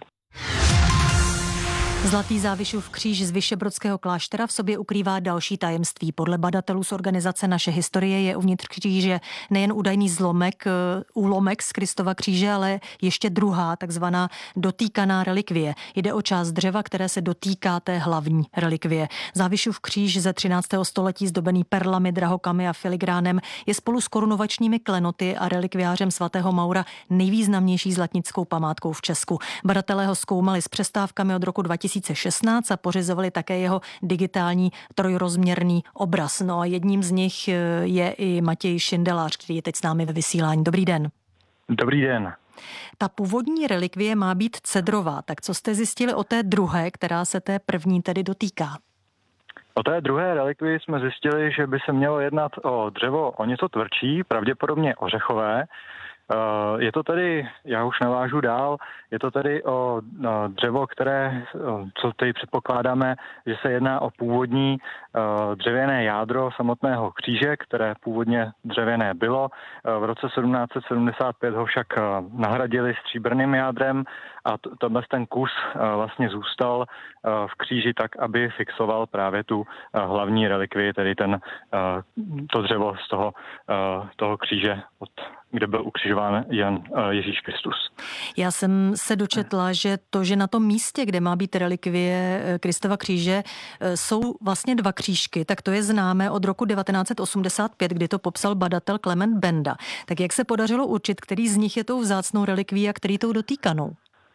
S2: Zlatý Závišův kříž z Vyšebrodského kláštera v sobě ukrývá další tajemství. Podle badatelů z organizace Naše historie je uvnitř kříže nejen údajný zlomek, úlomek z Kristova kříže, ale ještě druhá, takzvaná dotýkaná relikvie. Jde o část dřeva, které se dotýká té hlavní relikvie. Závišův kříž ze třináctého století zdobený perlami, drahokamy a filigránem je spolu s korunovačními klenoty a relikviářem svatého Maura nejvýznamnější zlatnickou památkou v Česku. Badatelé ho zkoumali s přestávkami od roku dva tisíce šestnáct a pořizovali také jeho digitální trojrozměrný obraz. No a jedním z nich je i Matěj Šindelář, který je teď s námi ve vysílání. Dobrý den.
S1: Dobrý den.
S2: Ta původní relikvie má být cedrová, tak co jste zjistili o té druhé, která se té první tedy dotýká?
S1: O té druhé relikvii jsme zjistili, že by se mělo jednat o dřevo o něco tvrdší, pravděpodobně ořechové. Je to tedy, já už navážu dál, je to tedy o dřevo, které, co tady předpokládáme, že se jedná o původní dřevěné jádro samotného kříže, které původně dřevěné bylo. V roce sedmnáct set sedmdesát pět ho však nahradili stříbrným jádrem a tenhle ten kus vlastně zůstal v kříži tak, aby fixoval právě tu hlavní relikvii, tedy ten, to dřevo z toho, toho kříže, od, kde byl ukřižován Jan Ježíš Kristus.
S2: Já jsem se dočetla, že to, že na tom místě, kde má být relikvie Kristova kříže, jsou vlastně dva křížky, tak to je známé od roku devatenáct set osmdesát pět, kdy to popsal badatel Klement Benda. Tak jak se podařilo určit, který z nich je tou vzácnou relikví a který tou dotýkanou?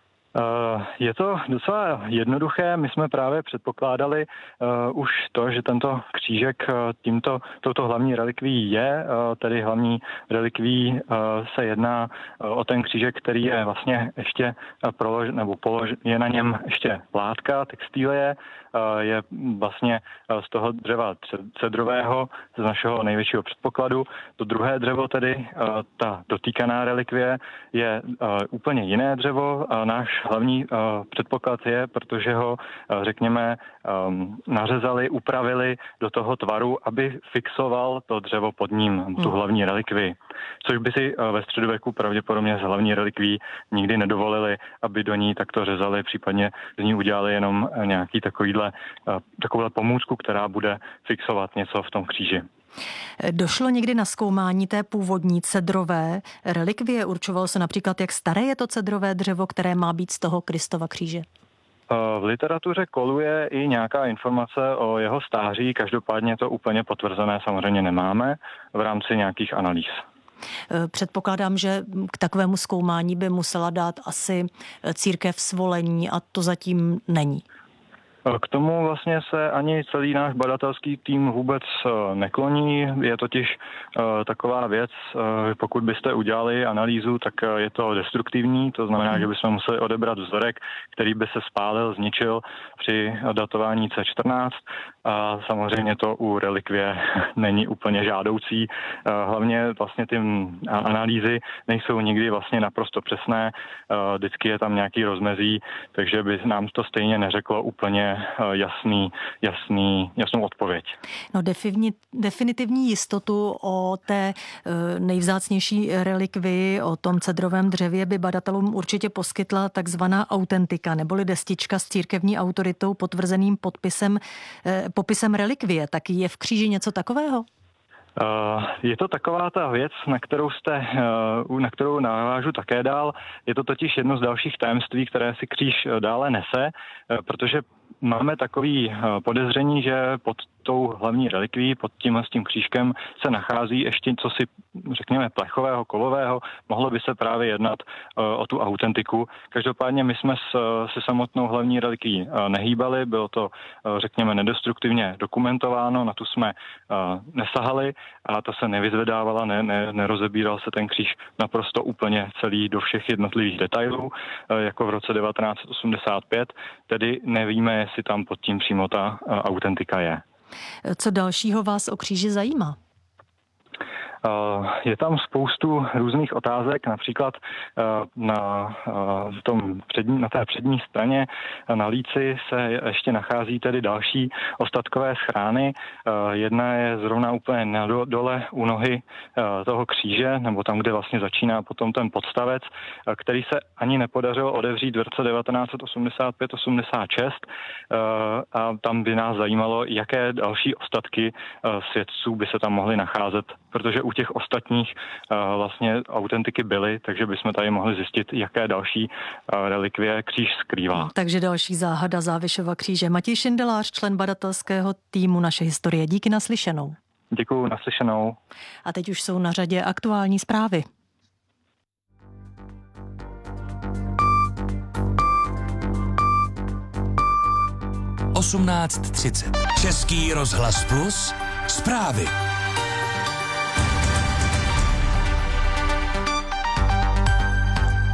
S1: Je to docela jednoduché. My jsme právě předpokládali uh, už to, že tento křížek uh, tímto, touto hlavní relikví je, uh, tedy hlavní relikví uh, se jedná uh, o ten křížek, který je vlastně ještě uh, prolož, nebo polož, je na něm ještě látka, textilie, uh, je vlastně uh, z toho dřeva cedrového, z našeho největšího předpokladu. To druhé dřevo, tedy uh, ta dotýkaná relikvie, je uh, úplně jiné dřevo. Uh, náš hlavní uh, předpoklad je, protože ho, uh, řekněme, um, nařezali, upravili do toho tvaru, aby fixoval to dřevo pod ním, hmm. tu hlavní relikvii. Což by si uh, ve středověku pravděpodobně z hlavní relikví nikdy nedovolili, aby do ní takto řezali, případně z ní udělali jenom uh, nějaký takovýhle, uh, takovouhle pomůcku, která bude fixovat něco v tom kříži.
S2: Došlo někdy na zkoumání té původní cedrové relikvie? Určovalo se například, jak staré je to cedrové dřevo, které má být z toho Kristova kříže?
S1: V literatuře koluje i nějaká informace o jeho stáří, každopádně to úplně potvrzené samozřejmě nemáme v rámci nějakých analýz.
S2: Předpokládám, že k takovému zkoumání by musela dát asi církev svolení a to zatím není.
S1: K tomu vlastně se ani celý náš badatelský tým vůbec nekloní. Je totiž taková věc, pokud byste udělali analýzu, tak je to destruktivní, to znamená, že bychom museli odebrat vzorek, který by se spálil, zničil při datování C čtrnáct a samozřejmě to u relikvie není úplně žádoucí. Hlavně vlastně ty analýzy nejsou nikdy vlastně naprosto přesné, vždycky je tam nějaký rozmezí, takže by nám to stejně neřeklo úplně jasný, jasný, jasnou odpověď.
S2: No definitivní jistotu o té nejvzácnější relikvii, o tom cedrovém dřevě by badatelům určitě poskytla takzvaná autentika, neboli destička s církevní autoritou potvrzeným podpisem, popisem relikvie. Tak je v kříži něco takového?
S1: Je to taková ta věc, na kterou jste, na kterou navážu také dál. Je to totiž jedno z dalších tajemství, které si kříž dále nese, protože máme takový podezření, že pod tou hlavní relikví, pod tím s tím křížkem se nachází ještě cosi, řekněme, plechového, kovového. Mohlo by se právě jednat o tu autentiku. Každopádně my jsme se samotnou hlavní relikví nehýbali, bylo to, řekněme, nedestruktivně dokumentováno, na tu jsme nesahali a ta se nevyzvedávala, ne, ne, nerozebíral se ten kříž naprosto úplně celý do všech jednotlivých detailů, jako v roce devatenáct set osmdesát pět, tedy nevíme, jestli tam pod tím přímo ta autentika je.
S2: Co dalšího vás o kříži zajímá?
S1: Je tam spoustu různých otázek, například na, tom přední, na té přední straně na líci se ještě nachází tedy další ostatkové schrány. Jedna je zrovna úplně na dole u nohy toho kříže, nebo tam, kde vlastně začíná potom ten podstavec, který se ani nepodařilo odevřít v roce devatenáct set osmdesát pět osmdesát šest a tam by nás zajímalo, jaké další ostatky svědců by se tam mohly nacházet, protože u těch ostatních uh, vlastně autentiky byly, takže bychom tady mohli zjistit, jaké další uh, relikvie kříž skrývá.
S2: Takže další záhada Závišova kříže. Matěj Šindelář, člen badatelského týmu Naše historie. Díky, naslyšenou.
S1: Děkuju, naslyšenou.
S2: A teď už jsou na řadě aktuální zprávy.
S7: osmnáct třicet. Český rozhlas Plus. Zprávy.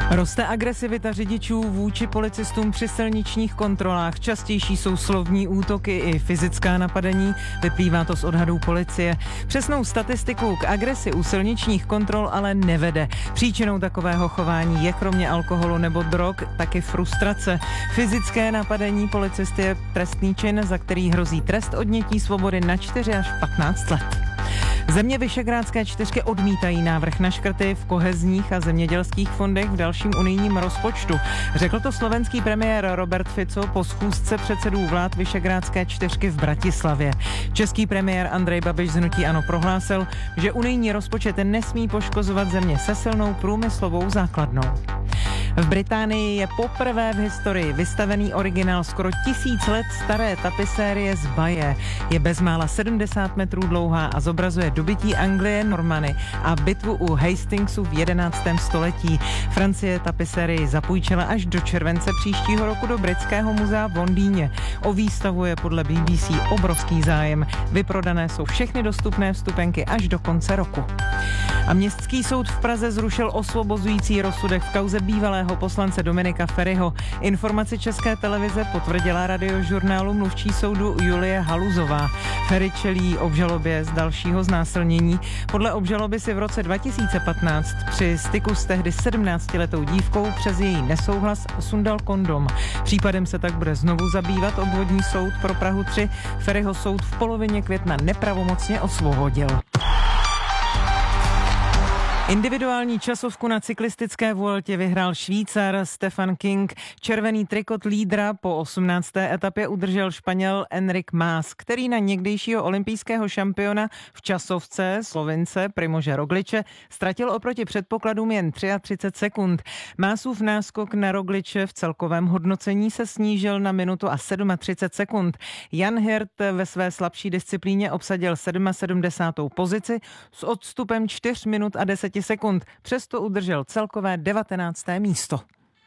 S8: Roste agresivita řidičů vůči policistům při silničních kontrolách. Častější jsou slovní útoky i fyzická napadení. Vyplývá to z odhadů policie. Přesnou statistiku k agresi u silničních kontrol ale nevede. Příčinou takového chování je kromě alkoholu nebo drog taky frustrace. Fyzické napadení policisty je trestný čin, za který hrozí trest odnětí svobody na čtyři až patnáct let. Země Visegrádské čtyřky odmítají návrh na škrty v kohezních a zemědělských fondech v dalším unijním rozpočtu. Řekl to slovenský premiér Robert Fico po schůzce předsedů vlád Visegrádské čtyřky v Bratislavě. Český premiér Andrej Babiš z hnutí ANO prohlásil, že unijní rozpočet nesmí poškozovat země se silnou průmyslovou základnou. V Británii je poprvé v historii vystavený originál skoro tisíc let staré tapisérie z Baje. Je bezmála sedmdesát metrů dlouhá a zobrazuje dobytí Anglie Normany a bitvu u Hastingsu v jedenáctém století. Francie tapisérii zapůjčila až do července příštího roku do Britského muzea v Londýně. O výstavu je podle B B C obrovský zájem. Vyprodané jsou všechny dostupné vstupenky až do konce roku. A městský soud v Praze zrušil osvobozující rozsudek v kauze bývalého poslance Dominika Feriho. Informaci České televize potvrdila Radiožurnálu mluvčí soudu Julie Haluzová. Feri čelí obžalobě z dalšího znásilnění. Podle obžaloby si v roce dva tisíce patnáct při styku s tehdy sedmnáctiletou dívkou přes její nesouhlas sundal kondom. Případem se tak bude znovu zabývat obvodní soud pro Prahu tři. Feriho soud v polovině května nepravomocně osvobodil. Individuální časovku na cyklistické Vueltě vyhrál Švýcar Stefan King. Červený trikot lídra po osmnácté etapě udržel Španěl Enric Mas, který na někdejšího olympijského šampiona v časovce Slovince Primože Rogliče ztratil oproti předpokladům jen třicet tři sekund. Masův náskok na Rogliče v celkovém hodnocení se snížil na minutu a třicet sedm sekund. Jan Hirt ve své slabší disciplíně obsadil sedmdesátou sedmou pozici s odstupem čtyři minut a deset sekund, přesto udržel celkové devatenácté místo.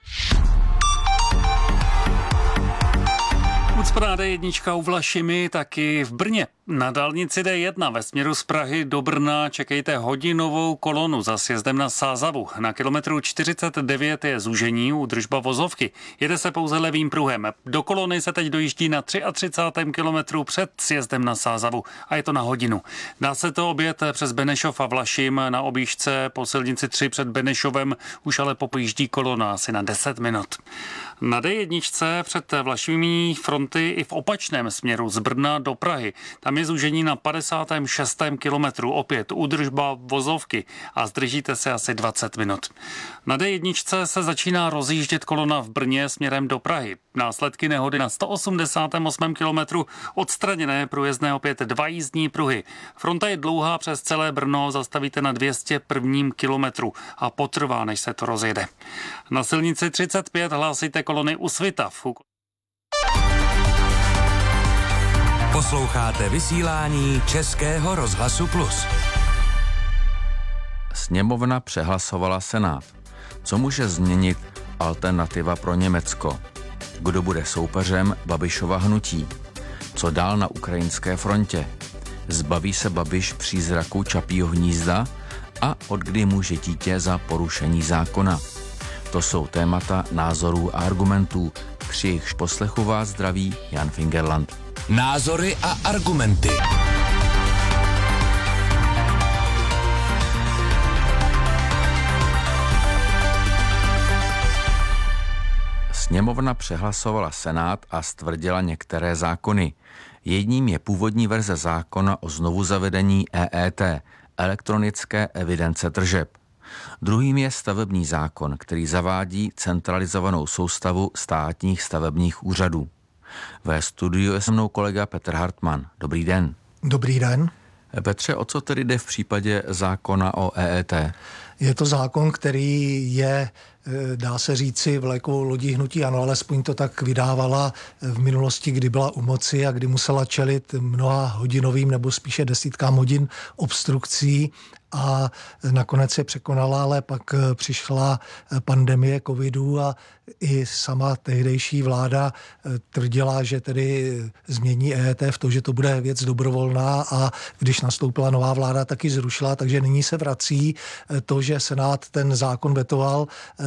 S24: Ucpaná D jedna u Vlašimi, taky v Brně. Na dálnici D jedna ve směru z Prahy do Brna čekejte hodinovou kolonu za sjezdem na Sázavu. Na kilometru čtyřicet devět je zúžení, údržba vozovky. Jede se pouze levým pruhem. Do kolony se teď dojíždí na třicátém třetím kilometru před sjezdem na Sázavu a je to na hodinu. Dá se to objet přes Benešov a Vlašim. Na objížďce po silnici tři před Benešovem už ale popojíždí kolona asi na deset minut. Na D jedna před Vlašimi fronty i v opačném směru z Brna do Prahy. Tam je zúžení na padesátém šestém kilometru, opět údržba vozovky a zdržíte se asi dvacet minut. Na D jedna se začíná rozjíždět kolona v Brně směrem do Prahy. Následky nehody na sto osmdesátém osmém kilometru, odstraněné průjezdné opět dva jízdní pruhy. Fronta je dlouhá přes celé Brno, zastavíte na dvě stě prvním kilometru a potrvá, než se to rozjede. Na silnici třicet pět hlásíte kolony u Svitav.
S7: Posloucháte vysílání Českého rozhlasu Plus.
S5: Sněmovna přehlasovala Senát. Co může změnit alternativa pro Německo? Kdo bude soupeřem Babišova hnutí? Co dál na ukrajinské frontě? Zbaví se Babiš přízraku Čapího hnízda? A od kdy může dítě za porušení zákona? To jsou témata názorů a argumentů. Při jejichž poslechu vás zdraví Jan Fingerland.
S7: Názory a argumenty.
S5: Sněmovna přehlasovala Senát a stvrdila některé zákony. Jedním je původní verze zákona o znovuzavedení E E T, elektronické evidence tržeb. Druhým je stavební zákon, který zavádí centralizovanou soustavu státních stavebních úřadů. Ve studiu je se mnou kolega Petr Hartmann. Dobrý den.
S6: Dobrý den.
S5: Petře, o co tedy jde v případě zákona o E E T?
S6: Je to zákon, který je, dá se říci, vlajkovou lodí hnutí ANO, alespoň to tak vydávala v minulosti, kdy byla u moci a kdy musela čelit mnoha hodinovým nebo spíše desítkám hodin obstrukcí a nakonec je překonala, ale pak přišla pandemie covidu a i sama tehdejší vláda tvrdila, že tedy změní E E T v to, že to bude věc dobrovolná a když nastoupila nová vláda, taky zrušila, takže nyní se vrací to, že Senát ten zákon vetoval,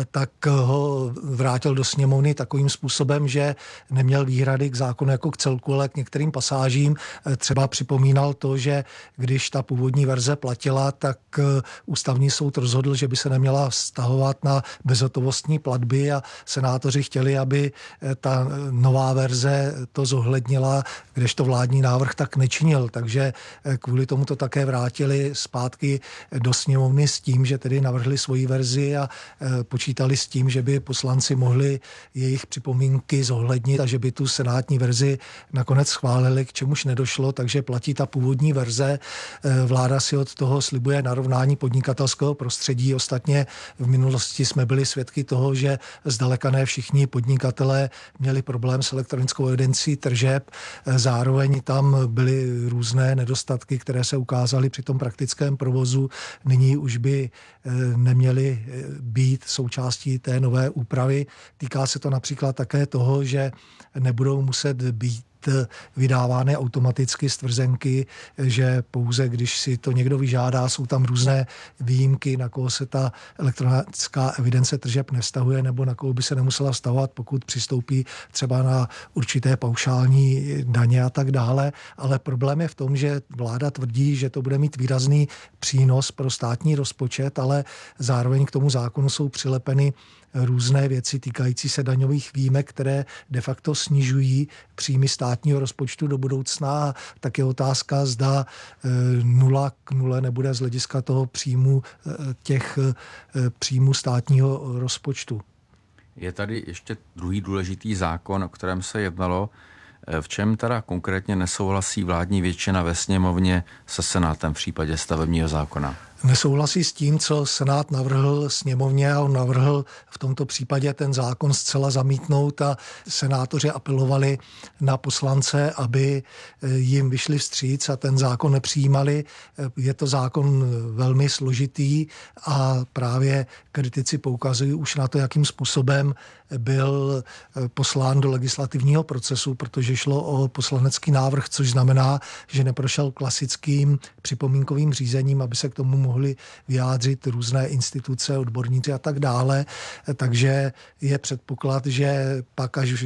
S6: tak ho vrátil do sněmovny takovým způsobem, že neměl výhrady k zákonu jako k celku, ale k některým pasážím. Třeba připomínal to, že když ta původní verze platila, tak ústavní soud rozhodl, že by se neměla vztahovat na bezhotovostní platby a senátoři chtěli, aby ta nová verze to zohlednila, kdežto vládní návrh tak nečinil. Takže kvůli tomu to také vrátili zpátky do sněmovny s tím, že tedy navrhli svoji verzi a počítali s tím, že by poslanci mohli jejich připomínky zohlednit a že by tu senátní verzi nakonec schválili, k čemuž nedošlo, takže platí ta původní verze. Vláda si od toho slibuje narovnání podnikatelského prostředí. Ostatně v minulosti jsme byli svědky toho, že zdaleka ne všichni podnikatelé měli problém s elektronickou evidencí tržeb. Zároveň tam byly různé nedostatky, které se ukázaly při tom praktickém provozu. Nyní už by neměly být součástí té nové úpravy. Týká se to například také toho, že nebudou muset být vydávány automaticky stvrzenky, že pouze když si to někdo vyžádá, jsou tam různé výjimky, na koho se ta elektronická evidence tržeb nevztahuje nebo na koho by se nemusela vztahovat, pokud přistoupí třeba na určité paušální daně a tak dále. Ale problém je v tom, že vláda tvrdí, že to bude mít výrazný přínos pro státní rozpočet, ale zároveň k tomu zákonu jsou přilepeny různé věci týkající se daňových výjimek, které de facto snižují příjmy státního rozpočtu do budoucna. Tak je otázka, zda nula k nule nebude z hlediska toho příjmu těch příjmů státního rozpočtu.
S5: Je tady ještě druhý důležitý zákon, o kterém se jednalo. V čem teda konkrétně nesouhlasí vládní většina ve sněmovně se Senátem v případě stavebního zákona?
S6: Nesouhlasí s tím, co Senát navrhl sněmovně a on navrhl v tomto případě ten zákon zcela zamítnout a senátoři apelovali na poslance, aby jim vyšli vstříc a ten zákon nepřijímali. Je to zákon velmi složitý a právě kritici poukazují už na to, jakým způsobem byl poslán do legislativního procesu, protože šlo o poslanecký návrh, což znamená, že neprošel klasickým připomínkovým řízením, aby se k tomu mohli vyjádřit různé instituce, odborníci a tak dále. Takže je předpoklad, že pak, až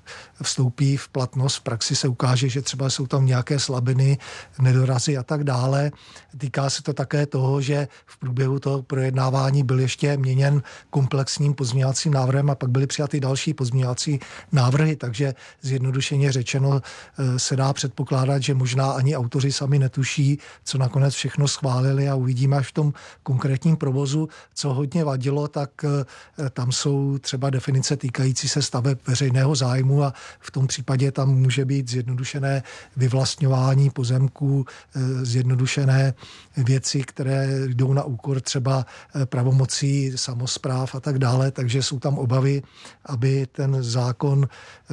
S6: vstoupí v platnost, v praxi se ukáže, že třeba jsou tam nějaké slabiny, nedorazy a tak dále. Týká se to také toho, že v průběhu toho projednávání byl ještě měněn komplexním pozměňovacím návrhem a pak byly přijaty další pozměňovací návrhy, takže zjednodušeně řečeno se dá předpokládat, že možná ani autoři sami netuší, co nakonec všechno schválili a uvidíme až v tom konkrétním provozu. Co hodně vadilo, tak tam jsou třeba definice týkající se staveb veřejného zájmu a v tom případě tam může být zjednodušené vyvlastňování pozemků, zjednodušené věci, které jdou na úkor třeba pravomocí samospráv a tak dále, takže jsou tam obavy, aby ten zákon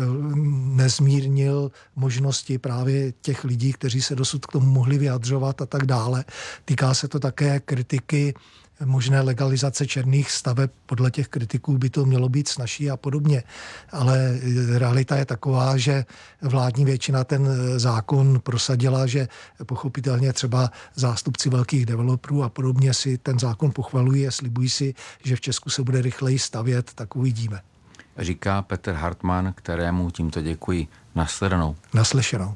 S6: nezmírnil možnosti právě těch lidí, kteří se dosud k tomu mohli vyjadřovat a tak dále. Týká se to také kritiky možné legalizace černých staveb. Podle těch kritiků by to mělo být snazší a podobně. Ale realita je taková, že vládní většina ten zákon prosadila, že pochopitelně třeba zástupci velkých developerů a podobně si ten zákon pochvalují a slibují si, že v Česku se bude rychleji stavět, tak uvidíme.
S5: Říká Petr Hartmann, kterému tímto děkuji. Nasledanou.
S6: Naslyšenou.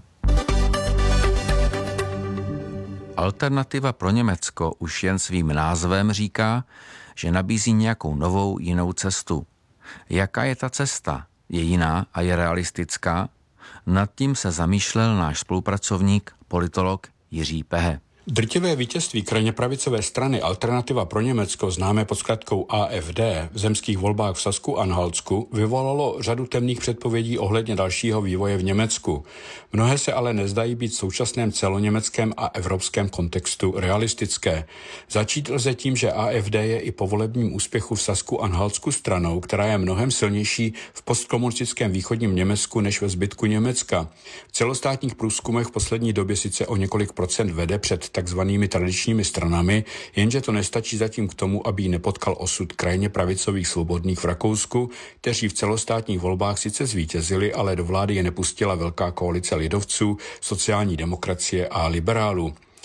S5: Alternativa pro Německo už jen svým názvem říká, že nabízí nějakou novou, jinou cestu. Jaká je ta cesta? Je jiná a je realistická? Nad tím se zamýšlel náš spolupracovník, politolog Jiří Pehe.
S9: Drtivé vítězství krajně pravicové strany Alternativa pro Německo, známé pod zkratkou A F D, v zemských volbách v Sasku-Anhaltsku vyvolalo řadu temných předpovědí ohledně dalšího vývoje v Německu. Mnohé se ale nezdají být v současném celoněmeckém a evropském kontextu realistické. Začít lze tím, že A F D je i po volebním úspěchu v Sasku-Anhaltsku stranou, která je mnohem silnější v postkomunistickém východním Německu než ve zbytku Německa. V celostátních průzkumech v poslední době sice o několik procent vede před takzvanými tradičními stranami, jenže to nestačí zatím k tomu, aby ji nepotkal osud krajně pravicových svobodných v Rakousku, kteří v celostátních volbách sice zvítězili, ale do vlády je nepustila velká koalice lidovců, sociální demokracie a liberálů.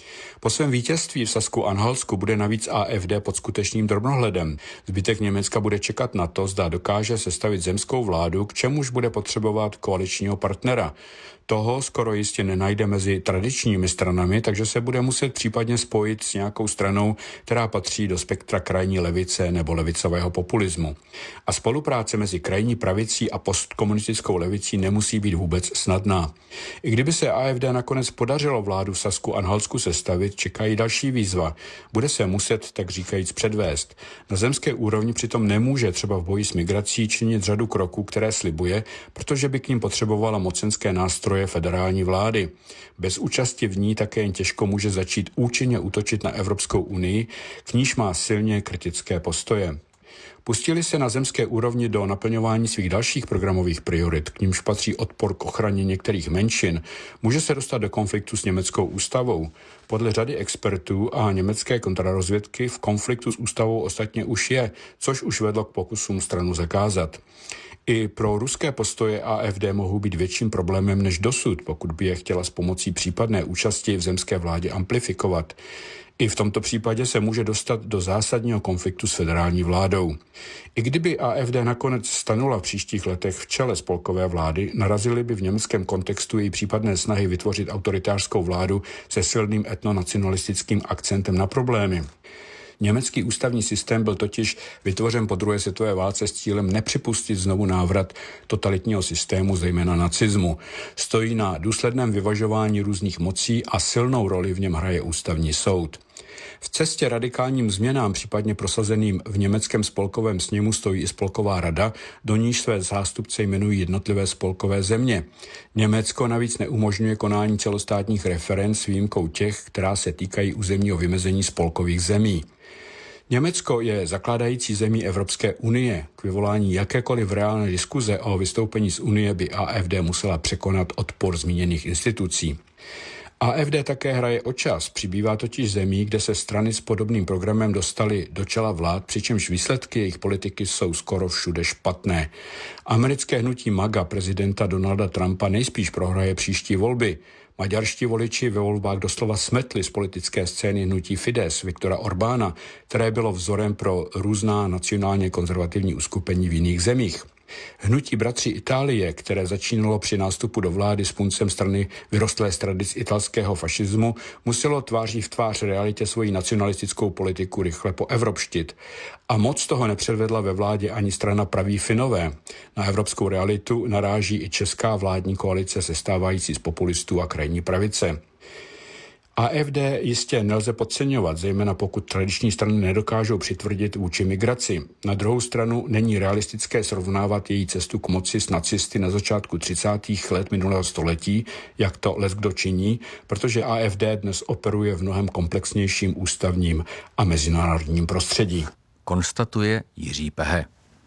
S9: Po svém vítězství v Sasku-Anhaltsku bude navíc A F D pod skutečným drobnohledem. Zbytek Německa bude čekat na to, zda dokáže sestavit zemskou vládu, k čemuž bude potřebovat koaličního partnera. Toho skoro jistě nenajde mezi tradičními stranami, takže se bude muset případně spojit s nějakou stranou, která patří do spektra krajní levice nebo levicového populismu. A spolupráce mezi krajní pravicí a postkomunistickou levicí nemusí být vůbec snadná. I kdyby se A F D nakonec podařilo vládu v Sasku-Anhaltsku sestavit, čekají další výzva. Bude se muset, tak říkajíc, předvést. Na zemské úrovni přitom nemůže třeba v boji s migrací činit řadu kroků, které slibuje, protože by k nim potřebovala mocenské nástroje federální vlády. Bez účasti v ní také jen těžko může začít účinně útočit na Evropskou unii, k níž má silně kritické postoje. Pustili se na zemské úrovni do naplňování svých dalších programových priorit, k nímž patří odpor k ochraně některých menšin, může se dostat do konfliktu s německou ústavou. Podle řady expertů a německé kontrarozvědky v konfliktu s ústavou ostatně už je, což už vedlo k pokusům stranu zakázat. I pro ruské postoje A F D mohou být větším problémem než dosud, pokud by je chtěla s pomocí případné účasti v zemské vládě amplifikovat. I v tomto případě se může dostat do zásadního konfliktu s federální vládou. I kdyby A F D nakonec stanula v příštích letech v čele spolkové vlády, narazily by v německém kontextu její případné snahy vytvořit autoritářskou vládu se silným etnonacionalistickým akcentem na problémy. Německý ústavní systém byl totiž vytvořen po druhé světové válce s cílem nepřipustit znovu návrat totalitního systému, zejména nacismu. Stojí na důsledném vyvažování různých mocí a silnou roli v něm hraje ústavní soud. V cestě radikálním změnám, případně prosazeným v německém spolkovém sněmu, stojí i spolková rada, do níž své zástupce jmenují jednotlivé spolkové země. Německo navíc neumožňuje konání celostátních referend s výjimkou těch, která se týkají územního vymezení spolkových zemí. Německo je zakládající zemí Evropské unie. K vyvolání jakékoliv reálné diskuze o vystoupení z unie by A F D musela překonat odpor zmíněných institucí. A F D také hraje o čas, přibývá totiž zemí, kde se strany s podobným programem dostaly do čela vlád, přičemž výsledky jejich politiky jsou skoro všude špatné. Americké hnutí MAGA prezidenta Donalda Trumpa nejspíš prohraje příští volby. Maďarští voliči ve volbách doslova smetli z politické scény hnutí Fidesz Viktora Orbána, které bylo vzorem pro různá nacionálně konzervativní uskupení v jiných zemích. Hnutí Bratři Itálie, které začínalo při nástupu do vlády s puncem strany vyrostlé z tradic italského fašismu, muselo tváří v tvář realitě svoji nacionalistickou politiku rychle poevropštit. A moc toho nepředvedla ve vládě ani strana Praví Finové. Na evropskou realitu naráží i česká vládní koalice sestávající z populistů a krajní pravice. A F D jistě nelze podceňovat, zejména pokud tradiční strany nedokážou přitvrdit vůči migraci. Na druhou stranu není realistické srovnávat její cestu k moci s nacisty na začátku třicátých let minulého století, jak to leckdo činí, protože A F D dnes operuje v mnohem komplexnějším ústavním a mezinárodním prostředí.
S5: Konstatuje Jiří Pehe.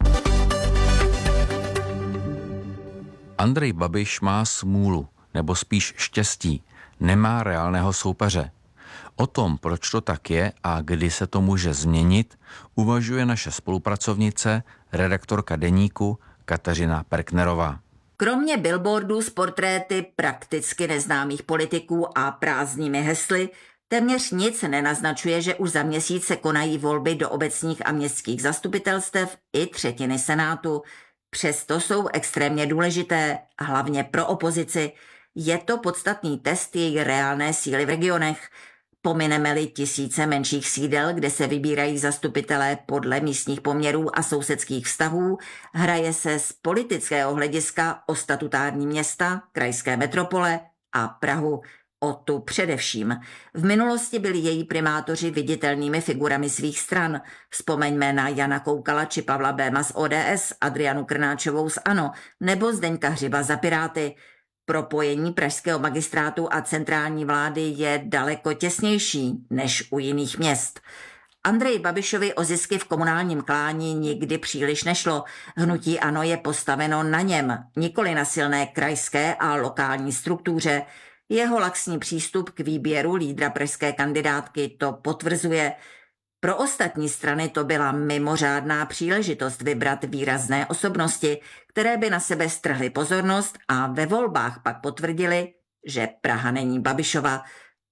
S5: Andrej Babiš má smůlu, nebo spíš štěstí. Nemá reálného soupeře. O tom, proč to tak je a kdy se to může změnit, uvažuje naše spolupracovnice, redaktorka Deníku Kateřina Perknerová.
S10: Kromě billboardů s portréty prakticky neznámých politiků a prázdnými hesly, téměř nic nenaznačuje, že už za měsíc se konají volby do obecních a městských zastupitelstev i třetiny Senátu. Přesto jsou extrémně důležité, hlavně pro opozici. Je to podstatný test její reálné síly v regionech. Pomineme-li tisíce menších sídel, kde se vybírají zastupitelé podle místních poměrů a sousedských vztahů, hraje se z politického hlediska o statutární města, krajské metropole a Prahu. O tu především. V minulosti byli její primátoři viditelnými figurami svých stran. Vzpomeňme na Jana Koukala či Pavla Béma z O D S, Adrianu Krnáčovou z ANO nebo Zdeňka Hřiba za Piráty. Propojení pražského magistrátu a centrální vlády je daleko těsnější než u jiných měst. Andreji Babišovi o zisky v komunálním klání nikdy příliš nešlo. Hnutí ANO je postaveno na něm, nikoli na silné krajské a lokální struktuře. Jeho laxní přístup k výběru lídra pražské kandidátky to potvrzuje. Pro ostatní strany to byla mimořádná příležitost vybrat výrazné osobnosti, které by na sebe strhly pozornost a ve volbách pak potvrdili, že Praha není Babišova.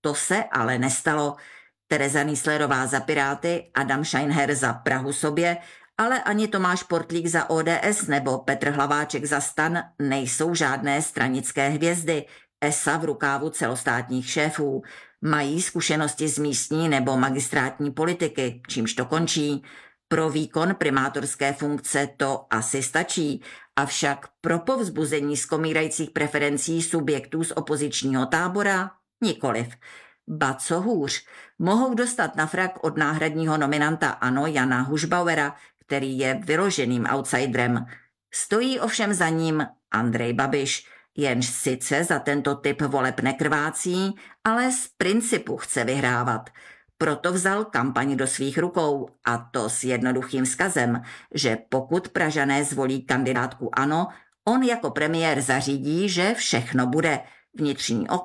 S10: To se ale nestalo. Tereza Nýslerová za Piráty, Adam Scheinher za Prahu sobě, ale ani Tomáš Portlík za O D S nebo Petr Hlaváček za STAN nejsou žádné stranické hvězdy, esa v rukávu celostátních šéfů. Mají zkušenosti z místní nebo magistrátní politiky, čímž to končí. Pro výkon primátorské funkce to asi stačí, avšak pro povzbuzení skomírajících preferencí subjektů z opozičního tábora nikoliv. Ba co hůř, mohou dostat na frak od náhradního nominanta ANO Jana Hušbauera, který je vyloženým outsiderem. Stojí ovšem za ním Andrej Babiš, jenž sice za tento typ voleb nekrvácí, ale z principu chce vyhrávat. Proto vzal kampaň do svých rukou, a to s jednoduchým vzkazem, že pokud Pražané zvolí kandidátku ANO, on jako premiér zařídí, že všechno bude. Vnitřní